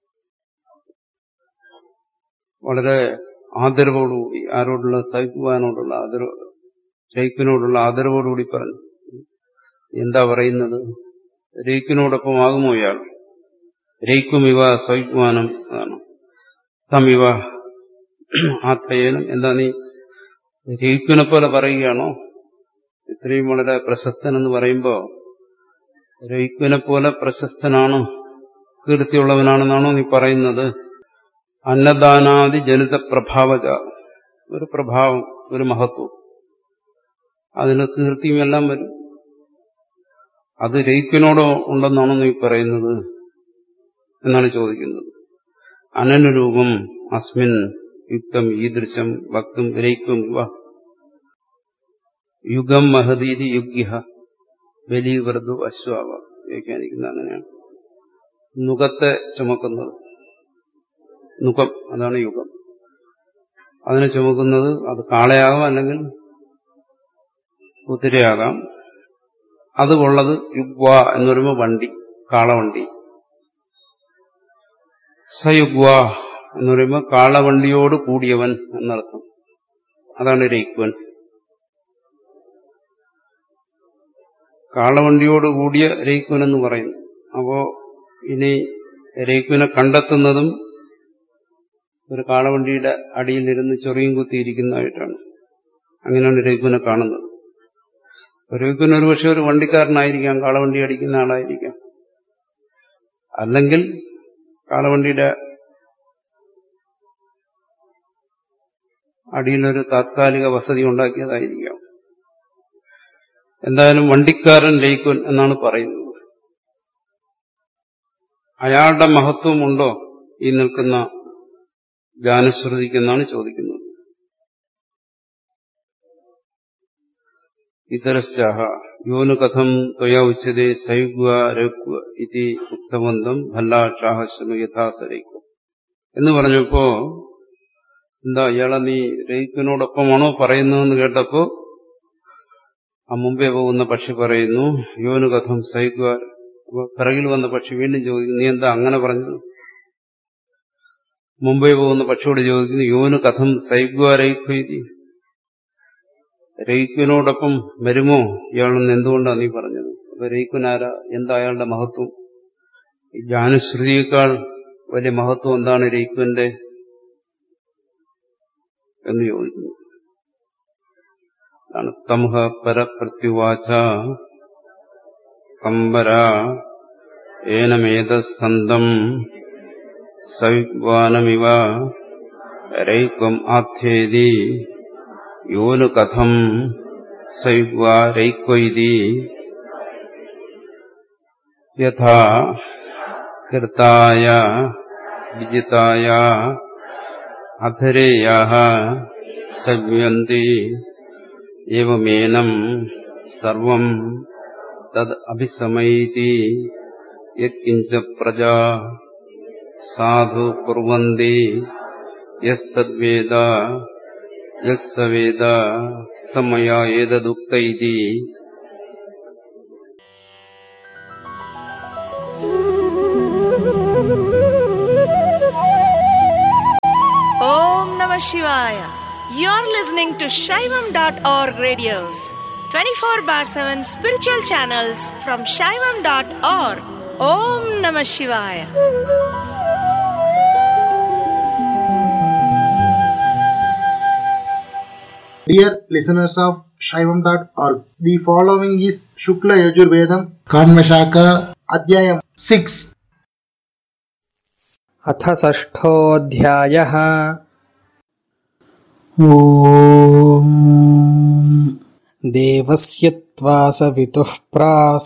വളരെ ആദരവോടുകൂടി, ആരോടുള്ള സൈക്കുവാനോടുള്ള ആദരവ്, രയിക്കിനോടുള്ള ആദരവോടുകൂടി പറഞ്ഞു. എന്താ പറയുന്നത്? രയിക്കിനോടൊപ്പം ആകുമോ ഇയാൾ? രയിക്കും ഇവ സൈക്കുവാനം, അതാണ് തമിവ ആത്രയേനം. എന്താ നീ രയിക്കിനെ പോലെ പറയുകയാണോ? ഇത്രയും വളരെ പ്രശസ്തൻ എന്ന് പറയുമ്പോ രയിക്കിനെ പോലെ പ്രശസ്തനാണോ, കീർത്തിയുള്ളവനാണെന്നാണോ നീ പറയുന്നത്? അന്നദാനാദി ജനിത പ്രഭാവജ, ഒരു പ്രഭാവം, ഒരു മഹത്വം, അതിന് കീർത്തിയുമെല്ലാം വരും. അത് രയിക്കിനോടോ ഉണ്ടെന്നാണോ നീ പറയുന്നത് എന്നാണ് ചോദിക്കുന്നത്. അനനുരൂപം അസ്മിൻ യുക്തം ഈദൃശം ഭക്തും രയിക്കും യുഗം മഹദീതി യുഗ്യ ബലീവൃതു അശ്വാവ. വ്യാഖ്യാനിക്കുന്നത് അങ്ങനെയാണ്. നുകത്തെ ചുമക്കുന്നത്, നുകം അതാണ് യുഗം. അതിനെ ചുമക്കുന്നത് അത് കാളയാകാം, അല്ലെങ്കിൽ കുതിരയാകാം. അതുള്ളത് യുഗ്വ എന്ന് പറയുമ്പോൾ വണ്ടി, കാളവണ്ടി. സയുഗ്വ എന്ന് പറയുമ്പോൾ കാളവണ്ടിയോട് കൂടിയവൻ എന്നർത്ഥം. അതാണ് രയിക്കുവൻ. കാളവണ്ടിയോട് കൂടിയ രയിക്കുവൻ എന്ന് പറയുന്നു. അപ്പോ ഇനി രയിക്കുവിനെ കണ്ടെത്തുന്നതും ഒരു കാളവണ്ടിയുടെ അടിയിലിരുന്ന് ചൊറിയും കുത്തിയിരിക്കുന്നതായിട്ടാണ്. അങ്ങനെയാണ് രയിക്കുവിനെ കാണുന്നത്. രയിക്കുവിന് ഒരു പക്ഷെ ഒരു വണ്ടിക്കാരനായിരിക്കാം, കാളവണ്ടി അടിക്കുന്ന ആളായിരിക്കാം, അല്ലെങ്കിൽ കാളവണ്ടിയുടെ അടിയിലൊരു താത്കാലിക വസതി ഉണ്ടാക്കിയതായിരിക്കാം. എന്തായാലും വണ്ടിക്കാരൻ രയിക്കുവൻ എന്നാണ് പറയുന്നത്. അയാളുടെ മഹത്വമുണ്ടോ ഈ നിൽക്കുന്ന ജ്ഞാനശ്രുതിക്കെന്നാണ് ചോദിക്കുന്നത്. ഇതരശ്ചാഹ യോനു കഥം ത്വയാ ഉച്യതേ സയുഗ്വ രഘ്വ ഇതി ഉക്തവന്തം ഭല്ലാക്ഷാഹ ശൃണു യഥാസരയിക്കും എന്ന് പറഞ്ഞപ്പോ, എന്താ ഇയാളെ നീ രയിക്കിനോടൊപ്പമാണോ പറയുന്നതെന്ന് കേട്ടപ്പോ ആ മുമ്പേ പോകുന്ന പക്ഷി പറയുന്നു യോനു കഥം സൈഗ്വ. അപ്പൊ പിറകിൽ വന്ന പക്ഷി വീണ്ടും ചോദിക്കുന്നു, നീ എന്താ അങ്ങനെ പറഞ്ഞത്? മുമ്പേ പോകുന്ന പക്ഷിയോട് ചോദിക്കുന്നു, യോനു കഥം സൈഗ്വ രയിക്വൈതി, രയിക്കിനോടൊപ്പം വരുമോ ഇയാളെന്ന് എന്തുകൊണ്ടാണ് നീ പറഞ്ഞത്? അപ്പൊ രയിക്കുനാരാ, എന്താ അയാളുടെ മഹത്വം? ഈ ജ്ഞാനശ്രുതിയേക്കാൾ വലിയ മഹത്വം എന്താണ് രയിക്കുവിന്റെ എന്ന് ചോദിക്കുന്നു. തംഹ പരപ്രത്യുവാച കമ്പര ഏനമേതസ്സന്തം സവിഗ്വാനമിവ രൈക്വം ആഥ്യേതി യോനു കഥം സവിഗ്വാ രൈക്വൈതി യഥാ കൃതായ വിജിതായ അധരേയാഃ സവ്യന്തി ഏവമേനം സർവം തദ് അഭിസമൈതി യത്കിഞ്ച പ്രജാ സാധു കുർവന്തി യസ്തദ്വേദ യസ്സവേദ സമയാ ഏതദുക്ത ഇതി Om Namah Shivaya. You're listening to Shaivam.org radios, 24/7 spiritual channels from Shaivam.org. Om Namah Shivaya. Dear listeners of Shaivam.org, the following is Shukla Yajurvedam Kanvashaka Adhyayam 6. अथ षष्ठोऽध्यायः ॐ देवस्य त्वा सवितुः प्रास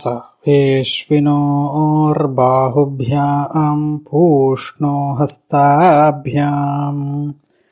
वेश्विनोर्बाहुभ्याम् पूष्णो हस्ताभ्याम्